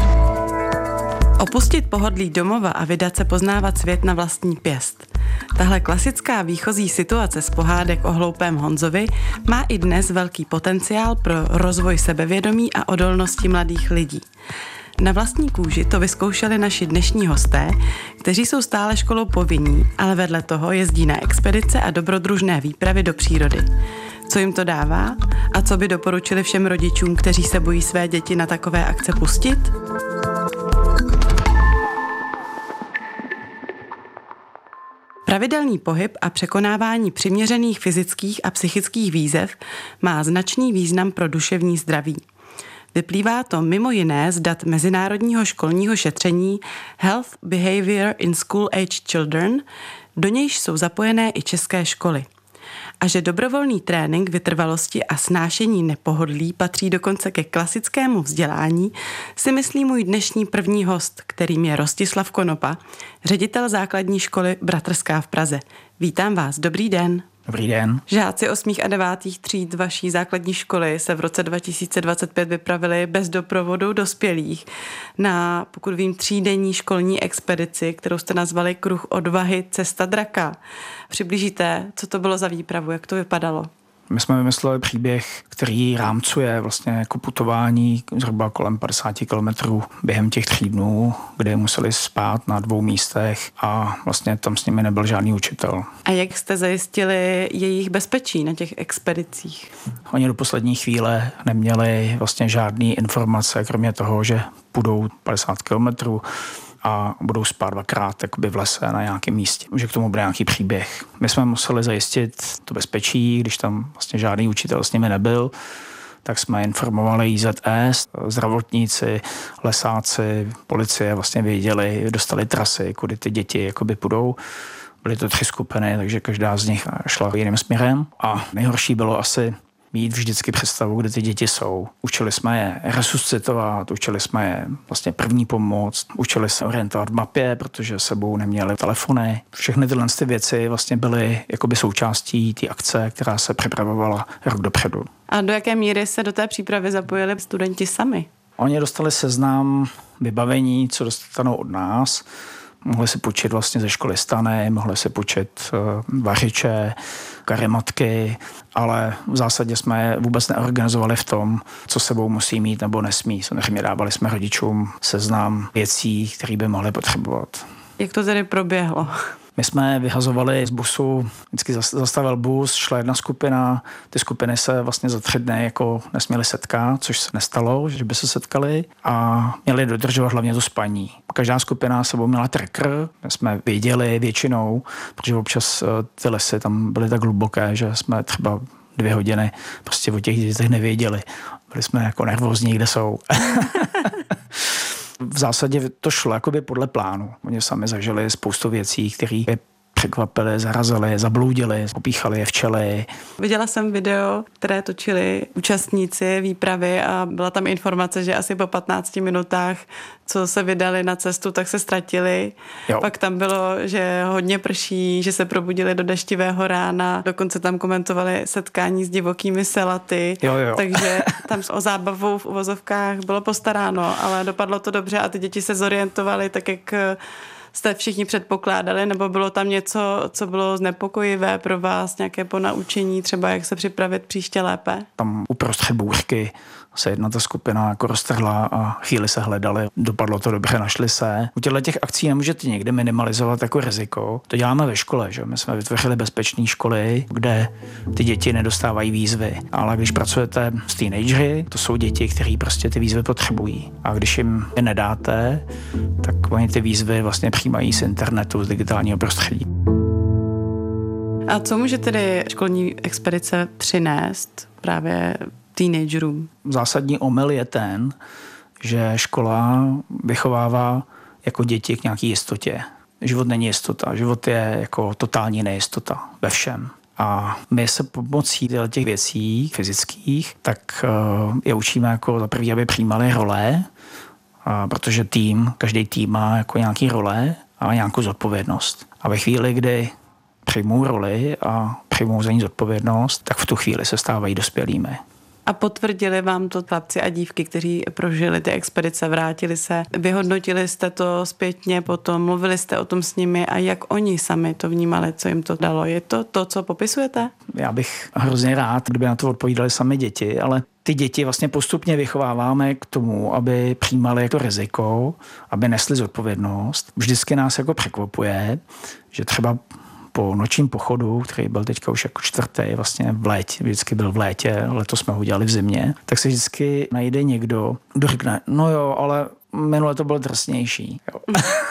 Opustit pohodlí domova a vydat se poznávat svět na vlastní pěst. Tahle klasická výchozí situace z pohádek o hloupém Honzovi má i dnes velký potenciál pro rozvoj sebevědomí a odolnosti mladých lidí. Na vlastní kůži to vyzkoušeli naši dnešní hosté, kteří jsou stále školou povinní, ale vedle toho jezdí na expedice a dobrodružné výpravy do přírody. Co jim to dává a co by doporučili všem rodičům, kteří se bojí své děti na takové akce pustit? Pravidelný pohyb a překonávání přiměřených fyzických a psychických výzev má značný význam pro duševní zdraví. Vyplývá to mimo jiné z dat mezinárodního školního šetření Health Behavior in School Age Children, do nějž jsou zapojené i české školy. A že dobrovolný trénink vytrvalosti a snášení nepohodlí patří dokonce ke klasickému vzdělání, si myslí můj dnešní první host, kterým je Rostislav Konopa, ředitel základní školy Bratrská v Praze. Vítám vás, dobrý den. Dobrý den. Žáci 8. a 9. tříd vaší základní školy se v roce 2025 vypravili bez doprovodu dospělých na, pokud vím, 3denní školní expedici, kterou jste nazvali Kruh odvahy Cesta draka. Přiblížíte, co to bylo za výpravu, jak to vypadalo? My jsme vymysleli příběh, který rámcuje vlastně jako putování zhruba kolem 50 kilometrů během těch 3 dnů, kde museli spát na 2 místech a vlastně tam s nimi nebyl žádný učitel. A jak jste zajistili jejich bezpečí na těch expedicích? Oni do poslední chvíle neměli vlastně žádné informace, kromě toho, že půjdou 50 kilometrů a budou spát 2krát v lese na nějakém místě. Že k tomu bude nějaký příběh. My jsme museli zajistit to bezpečí, když tam vlastně žádný učitel s nimi nebyl, tak jsme informovali IZS, zdravotníci, lesáci, policie vlastně věděli, dostali trasy, kudy ty děti půjdou. Byly to 3 skupiny, takže každá z nich šla jiným směrem. A nejhorší bylo asi mít vždycky představu, kde ty děti jsou. Učili jsme je resuscitovat, učili jsme je vlastně první pomoc, učili se orientovat v mapě, protože sebou neměli telefony. Všechny tyhle věci vlastně byly součástí té akce, která se připravovala rok dopředu. A do jaké míry se do té přípravy zapojili studenti sami? Oni dostali seznam vybavení, co dostanou od nás. Mohli si půjčit vlastně ze školy stany, mohli si půjčit vařiče, karimatky, ale v zásadě jsme je vůbec neorganizovali v tom, co sebou musí mít nebo nesmí. Samozřejmě dávali jsme rodičům seznam věcí, které by mohli potřebovat. Jak to tedy proběhlo? My jsme vyhazovali z busu, vždycky zastavil bus, šla jedna skupina, ty skupiny se vlastně za 3 dny nesměly setkat, což se nestalo, že by se setkali a měli dodržovat hlavně to spaní. Každá skupina sebou měla tracker, my jsme věděli většinou, protože občas ty lesy tam byly tak hluboké, že jsme třeba 2 hodiny prostě o těch dětech nevěděli. Byli jsme nervózní, kde jsou. V zásadě to šlo podle plánu. Oni sami zažili spoustu věcí, které je překvapili, zarazili, zabloudili, popíchali je včely. Viděla jsem video, které točili účastníci výpravy a byla tam informace, že asi po 15 minutách, co se vydali na cestu, tak se ztratili. Jo. Pak tam bylo, že hodně prší, že se probudili do deštivého rána, dokonce tam komentovali setkání s divokými selaty. Jo. Takže tam o zábavu v uvozovkách bylo postaráno, ale dopadlo to dobře a ty děti se zorientovaly tak, jak jste všichni předpokládali, nebo bylo tam něco, co bylo znepokojivé pro vás, nějaké ponaučení, třeba jak se připravit příště lépe? Tam uprostřed bouřky se jedna ta skupina roztrhla a chvíli se hledali. Dopadlo to dobře, našli se. U těch akcí nemůžete někde minimalizovat riziko. To děláme ve škole, že? My jsme vytvořili bezpečné školy, kde ty děti nedostávají výzvy. Ale když pracujete s teenagery, to jsou děti, kteří prostě ty výzvy potřebují. A když jim je nedáte, tak oni ty výzvy vlastně přijímají z internetu, z digitálního prostředí. A co může tedy školní expedice přinést právě teenagerům? Zásadní omyl je ten, že škola vychovává děti k nějaké jistotě. Život není jistota, život je totální nejistota ve všem. A my se pomocí těch věcí fyzických, tak je učíme za první, aby přijímali role, protože každý tým má nějaký role a nějakou zodpovědnost. A ve chvíli, kdy přijmou roli a přijmou za ní zodpovědnost, tak v tu chvíli se stávají dospělými. A potvrdili vám to chlapci a dívky, kteří prožili ty expedice, vrátili se, vyhodnotili jste to zpětně potom, mluvili jste o tom s nimi a jak oni sami to vnímali, co jim to dalo? Je to to, co popisujete? Já bych hrozně rád, kdyby na to odpovídali sami děti, ale ty děti vlastně postupně vychováváme k tomu, aby přijímali riziko, aby nesli zodpovědnost. Vždycky nás překvapuje, že třeba po nočním pochodu, který byl teďka už 4. vlastně v létě, vždycky byl v létě, letos jsme ho udělali v zimě, tak se vždycky najde někdo, kdo řekne, no jo, ale minule to bylo drsnější. Jo.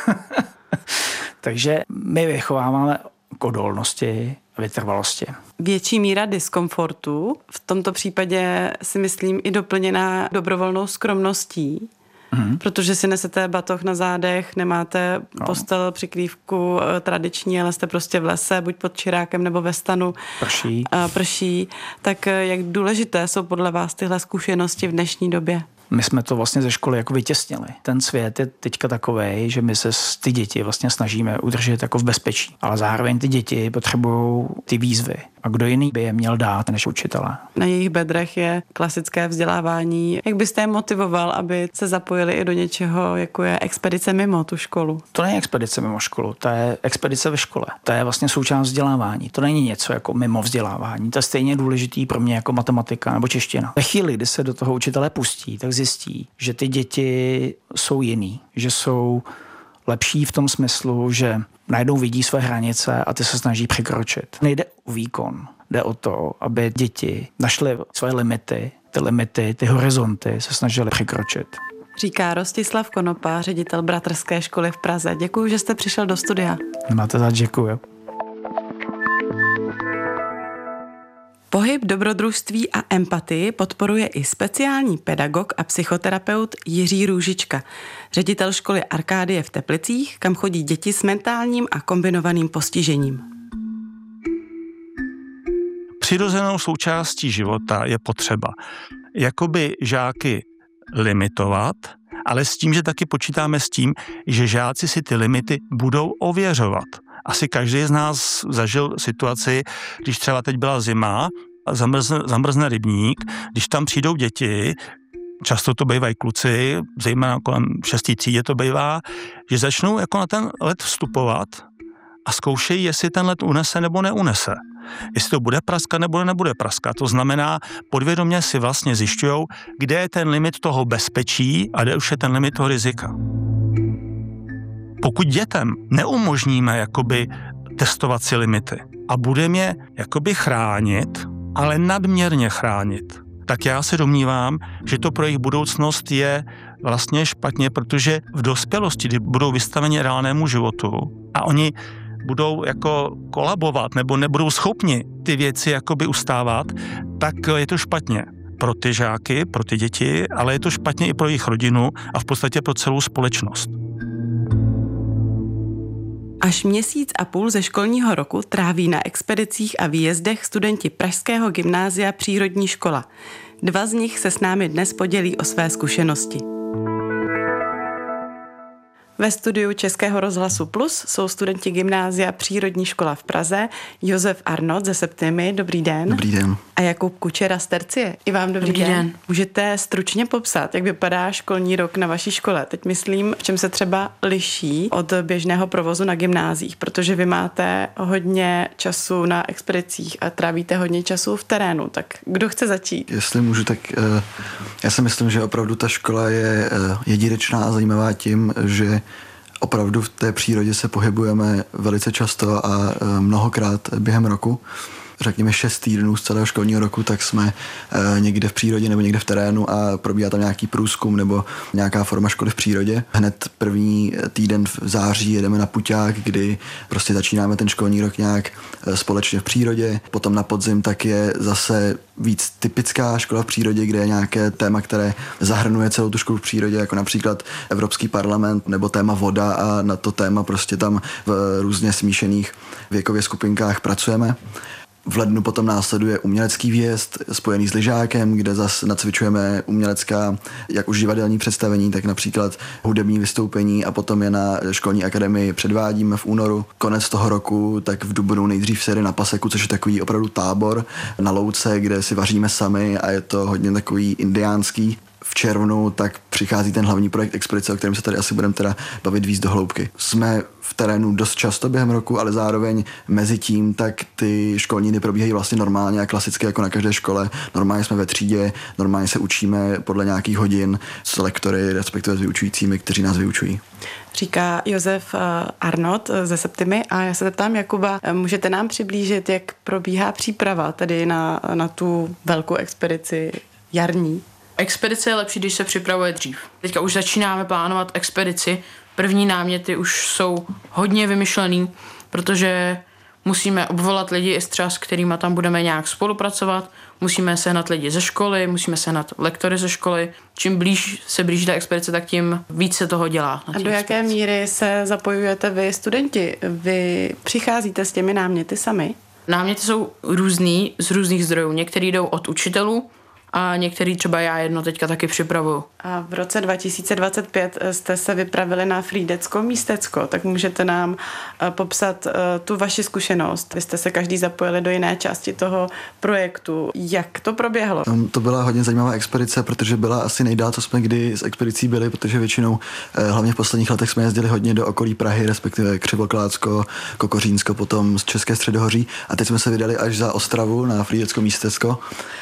Takže my vychováváme k odolnosti a vytrvalosti. Větší míra diskomfortu, v tomto případě si myslím i doplněná dobrovolnou skromností, protože si nesete batoh na zádech, nemáte postel, přikrývku tradiční, ale jste prostě v lese, buď pod čirákem nebo ve stanu. Prší. Tak jak důležité jsou podle vás tyhle zkušenosti v dnešní době? My jsme to vlastně ze školy vytěsnili. Ten svět je teďka takovej, že my se ty děti vlastně snažíme udržet v bezpečí. Ale zároveň ty děti potřebují ty výzvy. A kdo jiný by je měl dát než učitelé? Na jejich bedrech je klasické vzdělávání. Jak byste je motivoval, aby se zapojili i do něčeho, jako je expedice mimo tu školu? To není expedice mimo školu, to je expedice ve škole. To je vlastně součást vzdělávání. To není něco jako mimo vzdělávání. To je stejně důležitý pro mě jako matematika nebo čeština. Ve chvíli, kdy se do toho učitele pustí, tak zjistí, že ty děti jsou jiný, že jsou lepší v tom smyslu, že najednou vidí své hranice a ty se snaží překročit. Nejde o výkon, jde o to, aby děti našly své limity, ty horizonty se snažili překročit. Říká Rostislav Konopa, ředitel Bratrské školy v Praze. Děkuji, že jste přišel do studia. Nemáte za děkuji. Pohyb, dobrodružství a empatii podporuje i speciální pedagog a psychoterapeut Jiří Růžička, ředitel školy Arkádie v Teplicích, kam chodí děti s mentálním a kombinovaným postižením. Přirozenou součástí života je potřeba jakoby žáky limitovat, ale s tím, že taky počítáme s tím, že žáci si ty limity budou ověřovat. Asi každý z nás zažil situaci, když třeba teď byla zima a zamrzne rybník, když tam přijdou děti, často to bývají kluci, zejména kolem 6. třídě to bývá, že začnou jako na ten led vstupovat a zkoušejí, jestli ten led unese nebo neunese. Jestli to bude praskat nebo nebude praskat. To znamená, podvědomě si vlastně zjišťujou, kde je ten limit toho bezpečí a kde už je ten limit toho rizika. Pokud dětem neumožníme jakoby testovat si limity a budeme je jakoby chránit, ale nadměrně chránit, tak já se domnívám, že to pro jejich budoucnost je vlastně špatně, protože v dospělosti, kdy budou vystaveni reálnému životu a oni budou jako kolabovat nebo nebudou schopni ty věci jakoby ustávat, tak je to špatně pro ty žáky, pro ty děti, ale je to špatně i pro jejich rodinu a v podstatě pro celou společnost. Až měsíc a půl ze školního roku tráví na expedicích a výjezdech studenti Pražského gymnázia Přírodní škola. 2 z nich se s námi dnes podělí o své zkušenosti. Ve studiu Českého rozhlasu Plus jsou studenti gymnázia Přírodní škola v Praze, Josef Arnott ze Septimy, dobrý den. Dobrý den. A Jakub Kučera z Tercie, i vám dobrý den. Můžete stručně popsat, jak vypadá školní rok na vaší škole? Teď myslím, v čem se třeba liší od běžného provozu na gymnáziích, protože vy máte hodně času na expedicích a trávíte hodně času v terénu, tak kdo chce začít? Jestli můžu, tak já si myslím, že opravdu ta škola je jedinečná a zajímavá tím, že opravdu v té přírodě se pohybujeme velice často a mnohokrát během roku. Řekněme 6 týdnů z celého školního roku, tak jsme někde v přírodě nebo někde v terénu a probíhá tam nějaký průzkum nebo nějaká forma školy v přírodě. Hned první týden v září jedeme na puťák, kdy prostě začínáme ten školní rok nějak společně v přírodě. Potom na podzim tak je zase víc typická škola v přírodě, kde je nějaké téma, které zahrnuje celou tu školu v přírodě, jako například Evropský parlament nebo téma voda, a na to téma prostě tam v různě smíšených věkově skupinkách pracujeme. V lednu potom následuje umělecký výjezd spojený s lyžákem, kde zase nacvičujeme umělecká, jak už divadelní představení, tak například hudební vystoupení, a potom je na školní akademii předvádíme v únoru. Konec toho roku, tak v dubnu nejdřív se jde na Paseku, což je takový opravdu tábor na louce, kde si vaříme sami a je to hodně takový indiánský. V červnu tak přichází ten hlavní projekt expedice, o kterém se tady asi budeme teda bavit víc do hloubky. Jsme v terénu dost často během roku, ale zároveň mezi tím tak ty školní dny probíhají vlastně normálně a klasicky jako na každé škole. Normálně jsme ve třídě, normálně se učíme podle nějakých hodin s lektory, respektive s vyučujícími, kteří nás vyučují. Říká Josef Arnott ze Septimy a já se zeptám Jakuba, můžete nám přiblížit, jak probíhá příprava tedy na tu velkou expedici jarní? Expedice je lepší, když se připravuje dřív. Teďka už začínáme plánovat expedici. První náměty už jsou hodně vymyšlený, protože musíme obvolat lidi, třeba s kterými tam budeme nějak spolupracovat, musíme sehnat lidi ze školy, musíme sehnat lektory ze školy. Čím blíž se blíží ta expedice, tak tím víc se toho dělá. A do jaké míry se zapojujete vy, studenti? Vy přicházíte s těmi náměty sami? Náměty jsou různý, z různých zdrojů. Některý jdou od učitelů, a některý třeba já jedno teďka taky připravuju. A v roce 2025 jste se vypravili na Frýdecko místecko, tak můžete nám popsat tu vaši zkušenost. Vy jste se každý zapojili do jiné části toho projektu. Jak to proběhlo? To byla hodně zajímavá expedice, protože byla asi nejdál, co jsme kdy s expedicí byli, protože většinou, hlavně v posledních letech, jsme jezdili hodně do okolí Prahy, respektive Křivoklátsko, Kokořínsko, potom z České středohoří a teď jsme se vydali až za Ostravu na Frýdecko místecko.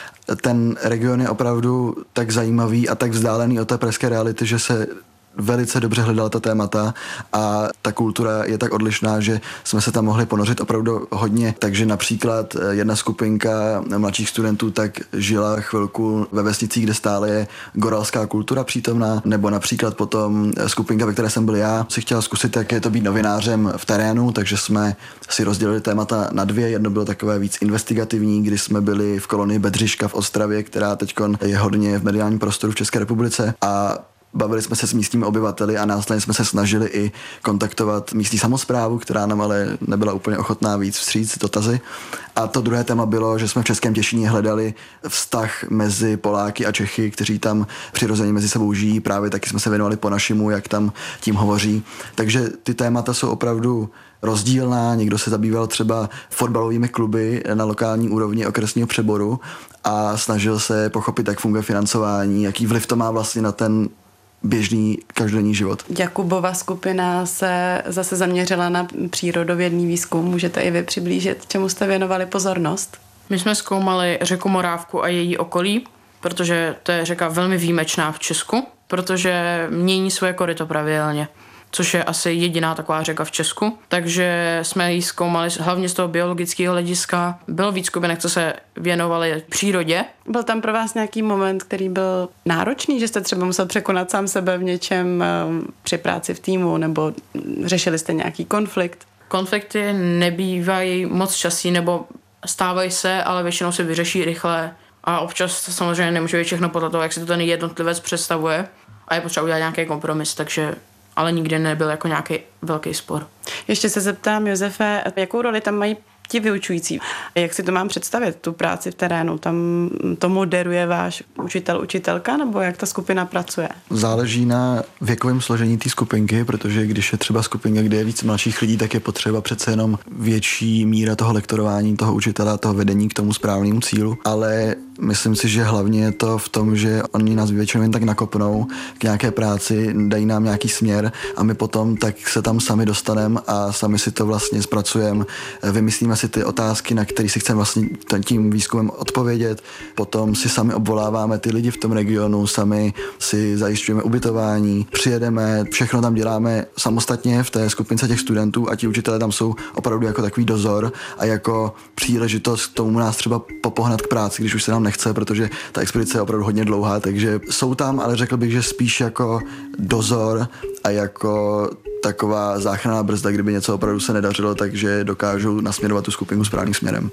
Ten region je opravdu tak zajímavý a tak vzdálený od té pražské reality, že se velice dobře hledala ta témata a ta kultura je tak odlišná, že jsme se tam mohli ponořit opravdu hodně. Takže například jedna skupinka mladších studentů tak žila chvilku ve vesnicích, kde stále je goralská kultura přítomná, nebo například potom skupinka, ve které jsem byl já, si chtěla zkusit, jak je to být novinářem v terénu, takže jsme si rozdělili témata na dvě. Jedno bylo takové víc investigativní, kdy jsme byli v kolonii Bedřiška v Ostravě, která teď je hodně v mediálním prostoru v České republice a bavili jsme se s místními obyvateli a následně jsme se snažili i kontaktovat místní samosprávu, která nám ale nebyla úplně ochotná víc vstříc dotazy. A to druhé téma bylo, že jsme v Českém Těšíně hledali vztah mezi Poláky a Čechy, kteří tam přirozeně mezi sebou žijí. Právě taky jsme se věnovali po našemu, jak tam tím hovoří. Takže ty témata jsou opravdu rozdílná. Někdo se zabýval třeba fotbalovými kluby na lokální úrovni okresního přeboru a snažil se pochopit, jak funguje financování, jaký vliv to má vlastně na ten běžný každodenní život. Jakubova skupina se zase zaměřila na přírodovědný výzkum. Můžete i vy přiblížit, čemu jste věnovali pozornost? My jsme zkoumali řeku Morávku a její okolí, protože to je řeka velmi výjimečná v Česku, protože mění svoje koryto pravidelně, což je asi jediná taková řeka v Česku. Takže jsme ji zkoumali hlavně z toho biologického hlediska. Bylo víc skupinek, co se věnovali přírodě. Byl tam pro vás nějaký moment, který byl náročný, že jste třeba musel překonat sám sebe v něčem při práci v týmu, nebo řešili jste nějaký konflikt? Konflikty nebývají moc časí, nebo stávají se, ale většinou se vyřeší rychle. A občas samozřejmě nemůže být všechno podle toho, jak si to ten jednotlivec představuje. A je potřeba udělat nějaký kompromis, takže ale nikdy nebyl jako nějaký velký spor. Ještě se zeptám, Josefe, jakou roli tam mají ti vyučující? Jak si to mám představit, tu práci v terénu? Tam to moderuje váš učitel, učitelka, nebo jak ta skupina pracuje? Záleží na věkovém složení té skupinky, protože když je třeba skupinka, kde je víc mladších lidí, tak je potřeba přece jenom větší míra toho lektorování, toho učitele, toho vedení k tomu správnému cílu, ale myslím si, že hlavně je to v tom, že oni nás většinou jen tak nakopnou k nějaké práci, dají nám nějaký směr a my potom tak se tam sami dostaneme a sami si to vlastně zpracujeme, vymyslíme si ty otázky, na které si chceme vlastně tím výzkumem odpovědět, potom si sami obvoláváme ty lidi v tom regionu, sami si zajišťujeme ubytování, přijedeme, všechno tam děláme samostatně v té skupince těch studentů a ti učitelé tam jsou opravdu jako takový dozor a jako příležitost k tomu nás třeba popohnat k práci, když už se nám nechce, protože ta expedice je opravdu hodně dlouhá, takže jsou tam, ale řekl bych, že spíš jako dozor a jako taková záchranná brzda, kdyby něco opravdu se nedařilo, takže dokážou nasměrovat tu skupinku správným směrem.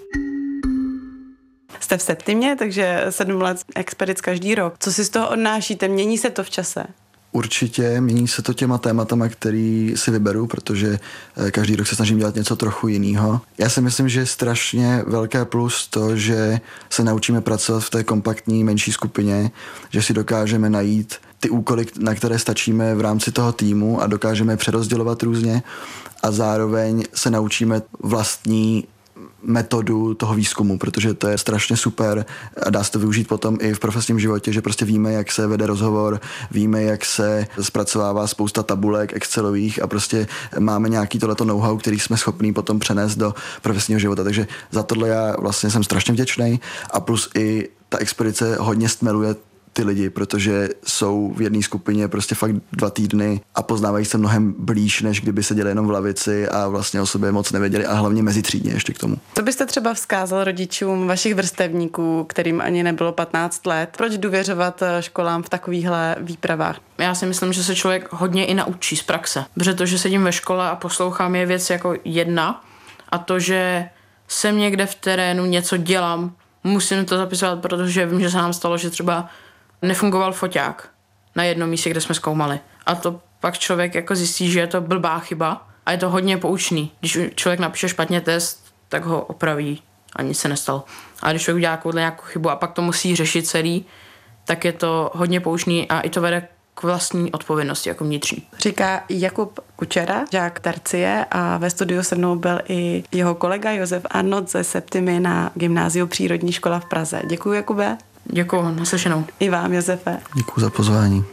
Jste v Septimě, takže 7 let expedic každý rok. Co si z toho odnášíte? Mění se to v čase? Určitě mění se to těma tématama, který si vyberu, protože každý rok se snažím dělat něco trochu jiného. Já si myslím, že je strašně velké plus to, že se naučíme pracovat v té kompaktní menší skupině, že si dokážeme najít ty úkoly, na které stačíme v rámci toho týmu a dokážeme přerozdělovat různě a zároveň se naučíme vlastní metodu toho výzkumu, protože to je strašně super a dá se to využít potom i v profesním životě, že prostě víme, jak se vede rozhovor, víme, jak se zpracovává spousta tabulek excelových a prostě máme nějaký tohleto know-how, který jsme schopní potom přenést do profesního života. Takže za tohle já vlastně jsem strašně vděčný a plus i ta expedice hodně stmeluje ty lidi, protože jsou v jedné skupině prostě fakt 2 týdny a poznávají se mnohem blíž, než kdyby seděli jenom v lavici a vlastně o sobě moc nevěděli a hlavně mezitřídně ještě k tomu. Co byste třeba vzkázal rodičům vašich vrstevníků, kterým ani nebylo 15 let? Proč důvěřovat školám v takovýchhle výpravách? Já si myslím, že se člověk hodně i naučí z praxe. Protože to, že sedím ve škole a poslouchám, je věc jako jedna a to, že jsem někde v terénu, něco dělám, musím to zapisovat, protože vím, že se nám stalo, že třeba nefungoval foťák na jednom místě, kde jsme zkoumali. A to pak člověk jako zjistí, že je to blbá chyba a je to hodně poučný. Když člověk napíše špatně test, tak ho opraví a nic se nestalo. A když člověk udělá nějakou chybu a pak to musí řešit celý, tak je to hodně poučný a i to vede k vlastní odpovědnosti jako vnitřní. Říká Jakub Kučera, žák tercie, a ve studiu se mnou byl i jeho kolega Josef Arnold ze Septimy na Gymnáziu Přírodní škola v Praze. Děkuji, Jakube. Děkuji, naslyšenou. I vám, Josefe. Děkuji za pozvání.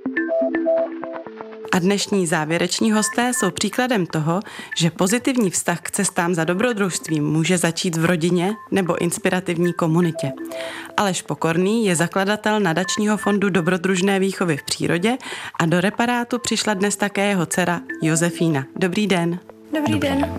A dnešní závěreční hosté jsou příkladem toho, že pozitivní vztah k cestám za dobrodružstvím může začít v rodině nebo inspirativní komunitě. Aleš Pokorný je zakladatel nadačního fondu dobrodružné výchovy v přírodě a do reparátu přišla dnes také jeho dcera Josefína. Dobrý den. Dobrý den.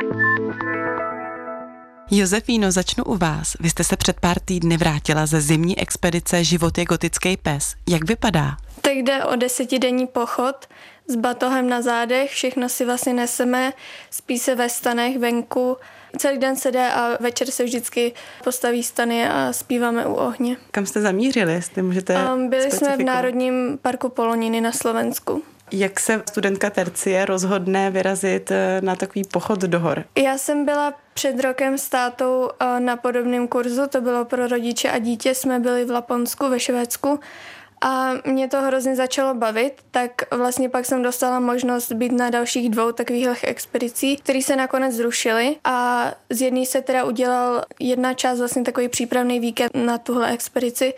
Josefíno, začnu u vás. Vy jste se před pár týdny vrátila ze zimní expedice Život je gotický pes. Jak vypadá? Tak jde o 10denní pochod s batohem na zádech, všechno si vlastně neseme, spí se ve stanech venku, celý den se jde a večer se vždycky postaví stany a zpíváme u ohně. Kam jste zamířili, jestli můžete Byli jsme v Národním parku Poloniny na Slovensku. Jak se studentka tercie rozhodne vyrazit na takový pochod do hor? Já jsem byla před rokem s tátou na podobném kurzu, to bylo pro rodiče a dítě, jsme byli v Laponsku, ve Švédsku. A mě to hrozně začalo bavit, tak vlastně pak jsem dostala možnost být na dalších 2 takových expedicí, které se nakonec zrušily a z jedné se teda udělal jedna část, vlastně takový přípravný víkend na tuhle expedici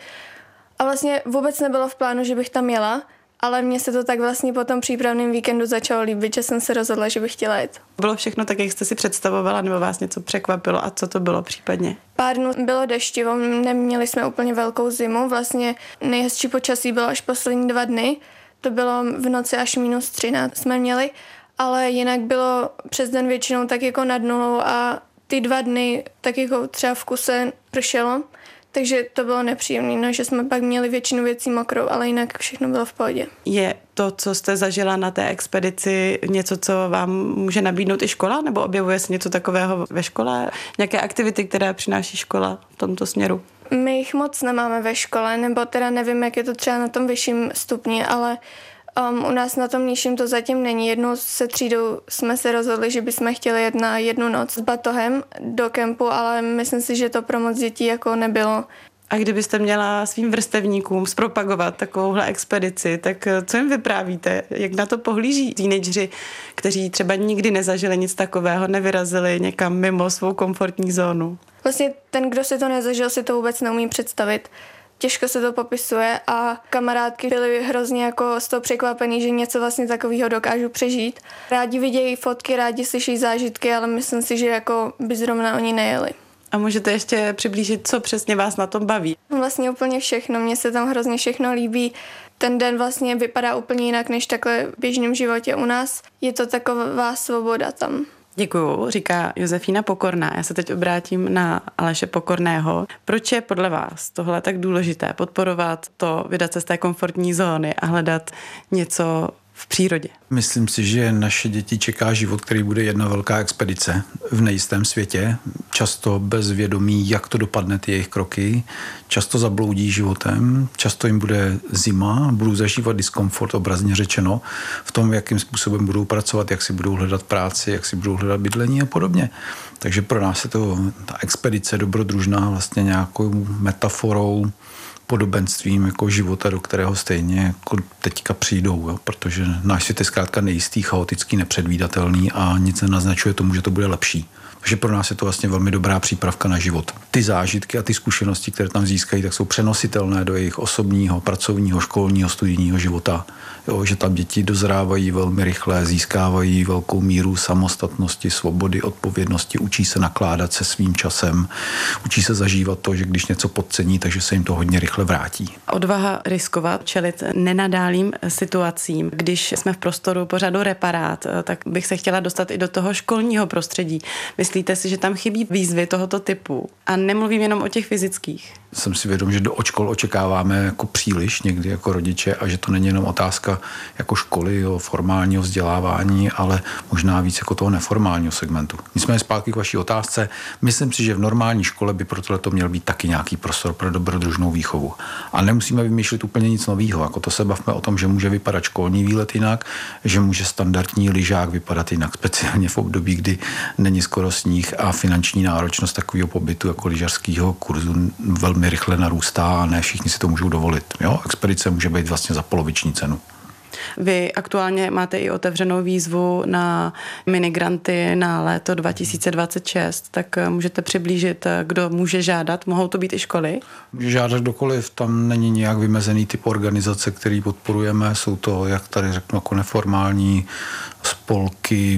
a vlastně vůbec nebylo v plánu, že bych tam jela, ale mně se to tak vlastně po tom přípravném víkendu začalo líbit, že jsem se rozhodla, že bych chtěla jet. Bylo všechno tak, jak jste si představovala, nebo vás něco překvapilo a co to bylo případně? Pár dnů bylo deštivo, neměli jsme úplně velkou zimu, vlastně nejhezčí počasí bylo až poslední 2 dny, to bylo v noci až -13 jsme měli, ale jinak bylo přes den většinou tak jako nad nulou a ty 2 dny tak jako třeba v kuse pršelo. Takže to bylo nepříjemné, no, že jsme pak měli většinu věcí mokrou, ale jinak všechno bylo v pohodě. Je to, co jste zažila na té expedici, něco, co vám může nabídnout i škola? Nebo objevuje se něco takového ve škole? Nějaké aktivity, které přináší škola v tomto směru? My jich moc nemáme ve škole, nebo teda nevím, jak je to třeba na tom vyšším stupni, ale u nás na tom nižším to zatím není. Jednou se třídou jsme se rozhodli, že bychom chtěli jet na 1 noc s batohem do kempu, ale myslím si, že to pro moc dětí jako nebylo. A kdybyste měla svým vrstevníkům zpropagovat takovouhle expedici, tak co jim vyprávíte? Jak na to pohlíží teenageři, kteří třeba nikdy nezažili nic takového, nevyrazili někam mimo svou komfortní zónu? Vlastně ten, kdo si to nezažil, si to vůbec neumí představit. Těžko se to popisuje a kamarádky byly hrozně jako z toho překvapený, že něco vlastně takového dokážu přežít. Rádi vidějí fotky, rádi slyší zážitky, ale myslím si, že jako by zrovna oni nejeli. A můžete ještě přiblížit, co přesně vás na tom baví? Vlastně úplně všechno, mně se tam hrozně všechno líbí. Ten den vlastně vypadá úplně jinak než takhle v běžném životě u nás. Je to taková svoboda tam. Děkuju, říká Josefína Pokorná. Já se teď obrátím na Aleše Pokorného. Proč je podle vás tohle tak důležité podporovat to, vydat se z té komfortní zóny a hledat něco v přírodě? Myslím si, že naše děti čeká život, který bude jedna velká expedice v nejistém světě. Často bez vědomí, jak to dopadne ty jejich kroky. Často zabloudí životem, často jim bude zima, budou zažívat diskomfort, obrazně řečeno, v tom, jakým způsobem budou pracovat, jak si budou hledat práci, jak si budou hledat bydlení a podobně. Takže pro nás je to ta expedice dobrodružná vlastně nějakou metaforou, podobenstvím jako života, do kterého stejně jako teďka přijdou, jo? Protože náš svět je zkrátka nejistý, chaotický, nepředvídatelný a nic nenaznačuje tomu, že to bude lepší. Takže pro nás je to vlastně velmi dobrá přípravka na život. Ty zážitky a ty zkušenosti, které tam získají, tak jsou přenositelné do jejich osobního, pracovního, školního, studijního života. Jo, že tam děti dozrávají velmi rychle, získávají velkou míru samostatnosti, svobody, odpovědnosti, učí se nakládat se svým časem, učí se zažívat to, že když něco podcení, takže se jim to hodně rychle vrátí. Odvaha riskovat, čelit nenadálým situacím. Když jsme v prostoru pořadu Reparát, tak bych se chtěla dostat i do toho školního prostředí. Myslíte si, že tam chybí výzvy tohoto typu? A nemluvím jenom o těch fyzických. Jsem si vědom, že od škol očekáváme jako příliš někdy jako rodiče a že to není jenom otázka jako školy, formálního vzdělávání, ale možná víc jako toho neformálního segmentu. Nicméně zpátky k vaší otázce. Myslím si, že v normální škole by pro tohle měl být taky nějaký prostor pro dobrodružnou výchovu. A nemusíme vymýšlet úplně nic nového. Jako to se bavme o tom, že může vypadat školní výlet jinak, že může standardní lyžák vypadat jinak, speciálně v období, kdy není skoro sníh a finanční náročnost takového pobytu jako lyžařského kurzu velmi rychle narůstá a ne všichni si to můžou dovolit. Jo? Expedice může být vlastně za poloviční cenu. Vy aktuálně máte i otevřenou výzvu na minigranty na léto 2026, tak můžete přiblížit, kdo může žádat? Mohou to být i školy? Může žádat kdokoliv, tam není nějak vymezený typ organizace, který podporujeme. Jsou to, jak tady řeknu, jako neformální spolky,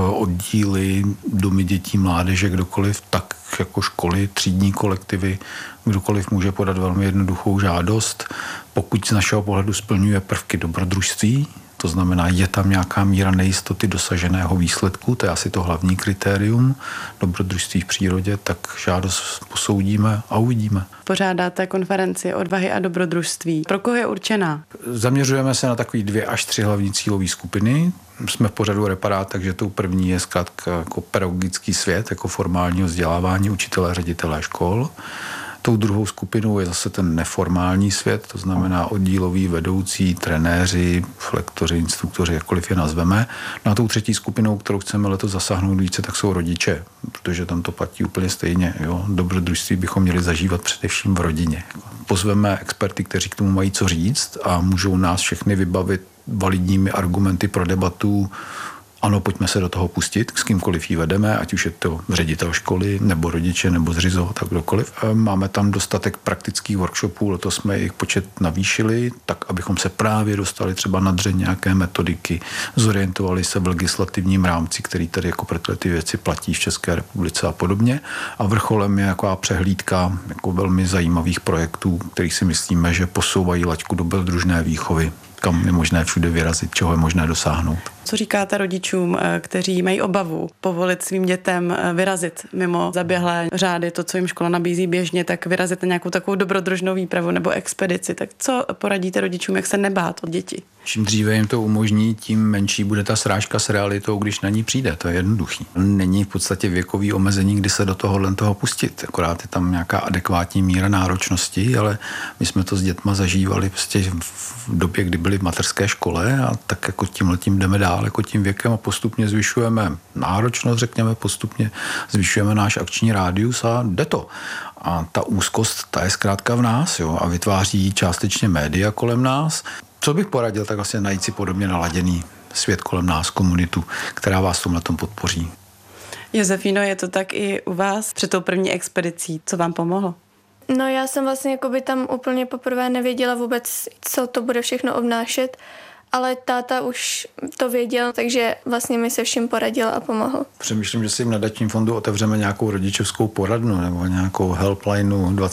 oddíly, domy dětí, mládeže, kdokoliv, tak jako školy, třídní kolektivy, kdokoliv může podat velmi jednoduchou žádost. Pokud z našeho pohledu splňuje prvky dobrodružství, to znamená, je tam nějaká míra nejistoty dosaženého výsledku, to je asi to hlavní kritérium dobrodružství v přírodě, tak žádost posoudíme a uvidíme. Pořádáte konferenci Odvahy a dobrodružství. Pro koho je určená? Zaměřujeme se na takový 2 až 3 hlavní cílové skupiny. Jsme v pořadu Reparát, takže tou první je zkrátka jako pedagogický svět, jako formálního vzdělávání učitelé, ředitelé škol. Tou druhou skupinou je zase ten neformální svět, to znamená oddíloví vedoucí, trenéři, lektoři, instruktoři, jakkoliv je nazveme. No a tou třetí skupinou, kterou chceme letos zasáhnout více, tak jsou rodiče, protože tam to platí úplně stejně. Jo? Dobrodružství bychom měli zažívat především v rodině. Pozveme experty, kteří k tomu mají co říct a můžou nás všechny vybavit validními argumenty pro debatu. Ano, pojďme se do toho pustit, s kýmkoliv ji vedeme, ať už je to ředitel školy, nebo rodiče, nebo zřizovatel, kdokoliv. Máme tam dostatek praktických workshopů, letos jsme jejich počet navýšili, tak abychom se právě dostali třeba na dřeň nějaké metodiky, zorientovali se v legislativním rámci, který tady jako pro ty věci platí v České republice a podobně. A vrcholem je taková přehlídka jako velmi zajímavých projektů, kterých si myslíme, že posouvají laťku dobrodružné výchovy, kam je možné všude vyrazit, čeho je možné dosáhnout. Co říkáte rodičům, kteří mají obavu povolit svým dětem vyrazit mimo zaběhlé řády, to, co jim škola nabízí běžně, tak vyrazit na nějakou takovou dobrodružnou výpravu nebo expedici? Tak co poradíte rodičům, jak se nebát od dětí? Čím dříve jim to umožní, tím menší bude ta srážka s realitou, když na ní přijde. To je jednoduchý. Není v podstatě věkový omezení, kdy se do toho pustit. Akorát je tam nějaká adekvátní míra náročnosti, ale my jsme to s dětma zažívali prostě v době, kdy byli v mateřské škole a tak jako tímhletím jdeme dál jako tím věkem a postupně zvyšujeme náročnost, řekněme, postupně zvyšujeme náš akční rádius a jde to. A ta úzkost, ta je zkrátka v nás, jo, a vytváří částečně média kolem nás. Co bych poradil, tak vlastně najít si podobně naladěný svět kolem nás, komunitu, která vás v tomhletom podpoří. Josefíno, je to tak i u vás před tou první expedicí? Co vám pomohlo? No já jsem vlastně jakoby tam úplně poprvé nevěděla vůbec, co to bude všechno obnášet, ale táta už to věděl, takže vlastně mi se vším poradil a pomohl. Přemýšlím, že si v nadačním fondu otevřeme nějakou rodičovskou poradnu nebo nějakou helpline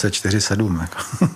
24/7.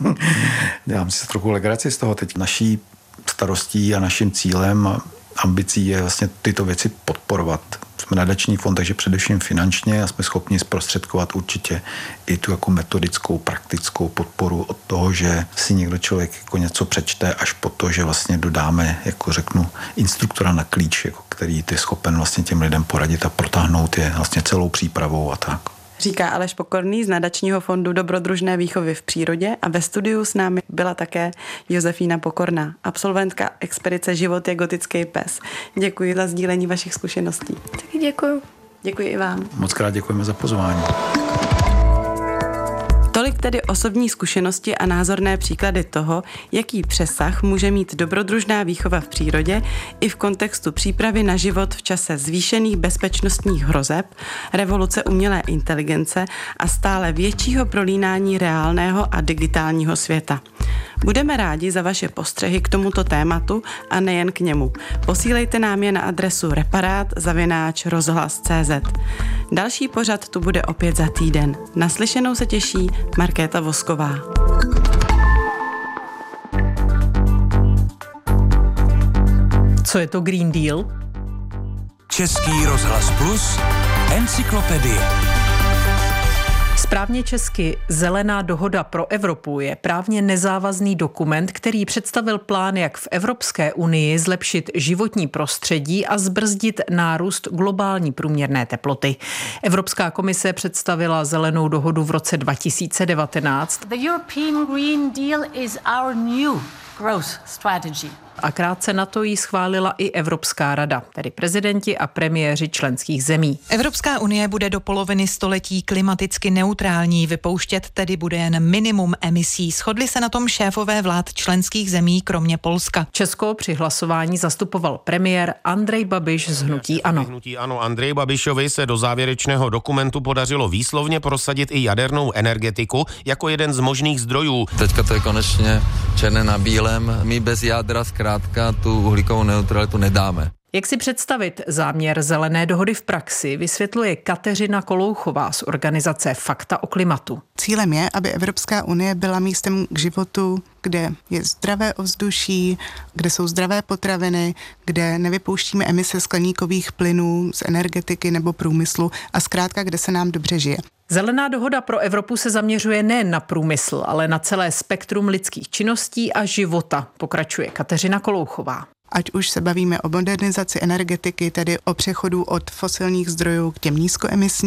Dám si trochu legraci z toho. Teď naší starostí a naším cílem a ambicí je vlastně tyto věci podporovat. Jsme nadační fond, takže především finančně a jsme schopni zprostředkovat určitě i tu jako metodickou, praktickou podporu od toho, že si někdo člověk jako něco přečte, až po to, že vlastně dodáme, jako řeknu, instruktora na klíč, jako který je schopen vlastně těm lidem poradit a protáhnout je vlastně celou přípravou a tak. Říká Aleš Pokorný z nadačního fondu dobrodružné výchovy v přírodě a ve studiu s námi byla také Josefína Pokorná, absolventka expedice Život je gotický pes. Děkuji za sdílení vašich zkušeností. Taky děkuji. Děkuji i vám. Moc krát děkujeme za pozvání. Tolik tedy osobní zkušenosti a názorné příklady toho, jaký přesah může mít dobrodružná výchova v přírodě i v kontextu přípravy na život v čase zvýšených bezpečnostních hrozeb, revoluce umělé inteligence a stále většího prolínání reálného a digitálního světa. Budeme rádi za vaše postřehy k tomuto tématu a nejen k němu. Posílejte nám je na adresu reparát@rozhlas.cz. Další pořad tu bude opět za týden. Naslyšenou se těší Markéta Vosková. Co je to Green Deal? Český rozhlas Plus, encyklopedie. Správně česky Zelená dohoda pro Evropu je právně nezávazný dokument, který představil plán, jak v Evropské unii zlepšit životní prostředí a zbrzdit nárůst globální průměrné teploty. Evropská komise představila Zelenou dohodu v roce 2019. The European Green Deal is our new growth strategy. A krátce na to ji schválila i Evropská rada, tedy prezidenti a premiéři členských zemí. Evropská unie bude do poloviny století klimaticky neutrální, vypouštět tedy bude jen minimum emisí. Shodli se na tom šéfové vlád členských zemí, kromě Polska. Česko při hlasování zastupoval premiér Andrej Babiš z hnutí ANO. Hnutí ANO Andreji Babišovi se do závěrečného dokumentu podařilo výslovně prosadit i jadernou energetiku jako jeden z možných zdrojů. Teďka to je konečně černé na bílém. My bez jádra zkrátka tu uhlíkovou neutralitu nedáme. Jak si představit záměr Zelené dohody v praxi, vysvětluje Kateřina Kolouchová z organizace Fakta o klimatu. Cílem je, aby Evropská unie byla místem k životu, kde je zdravé ovzduší, kde jsou zdravé potraviny, kde nevypouštíme emise skleníkových plynů z energetiky nebo průmyslu a zkrátka, kde se nám dobře žije. Zelená dohoda pro Evropu se zaměřuje nejen na průmysl, ale na celé spektrum lidských činností a života, pokračuje Kateřina Kolouchová. Ať už se bavíme o modernizaci energetiky, tedy o přechodu od fosilních zdrojů k těm nízkoemisním,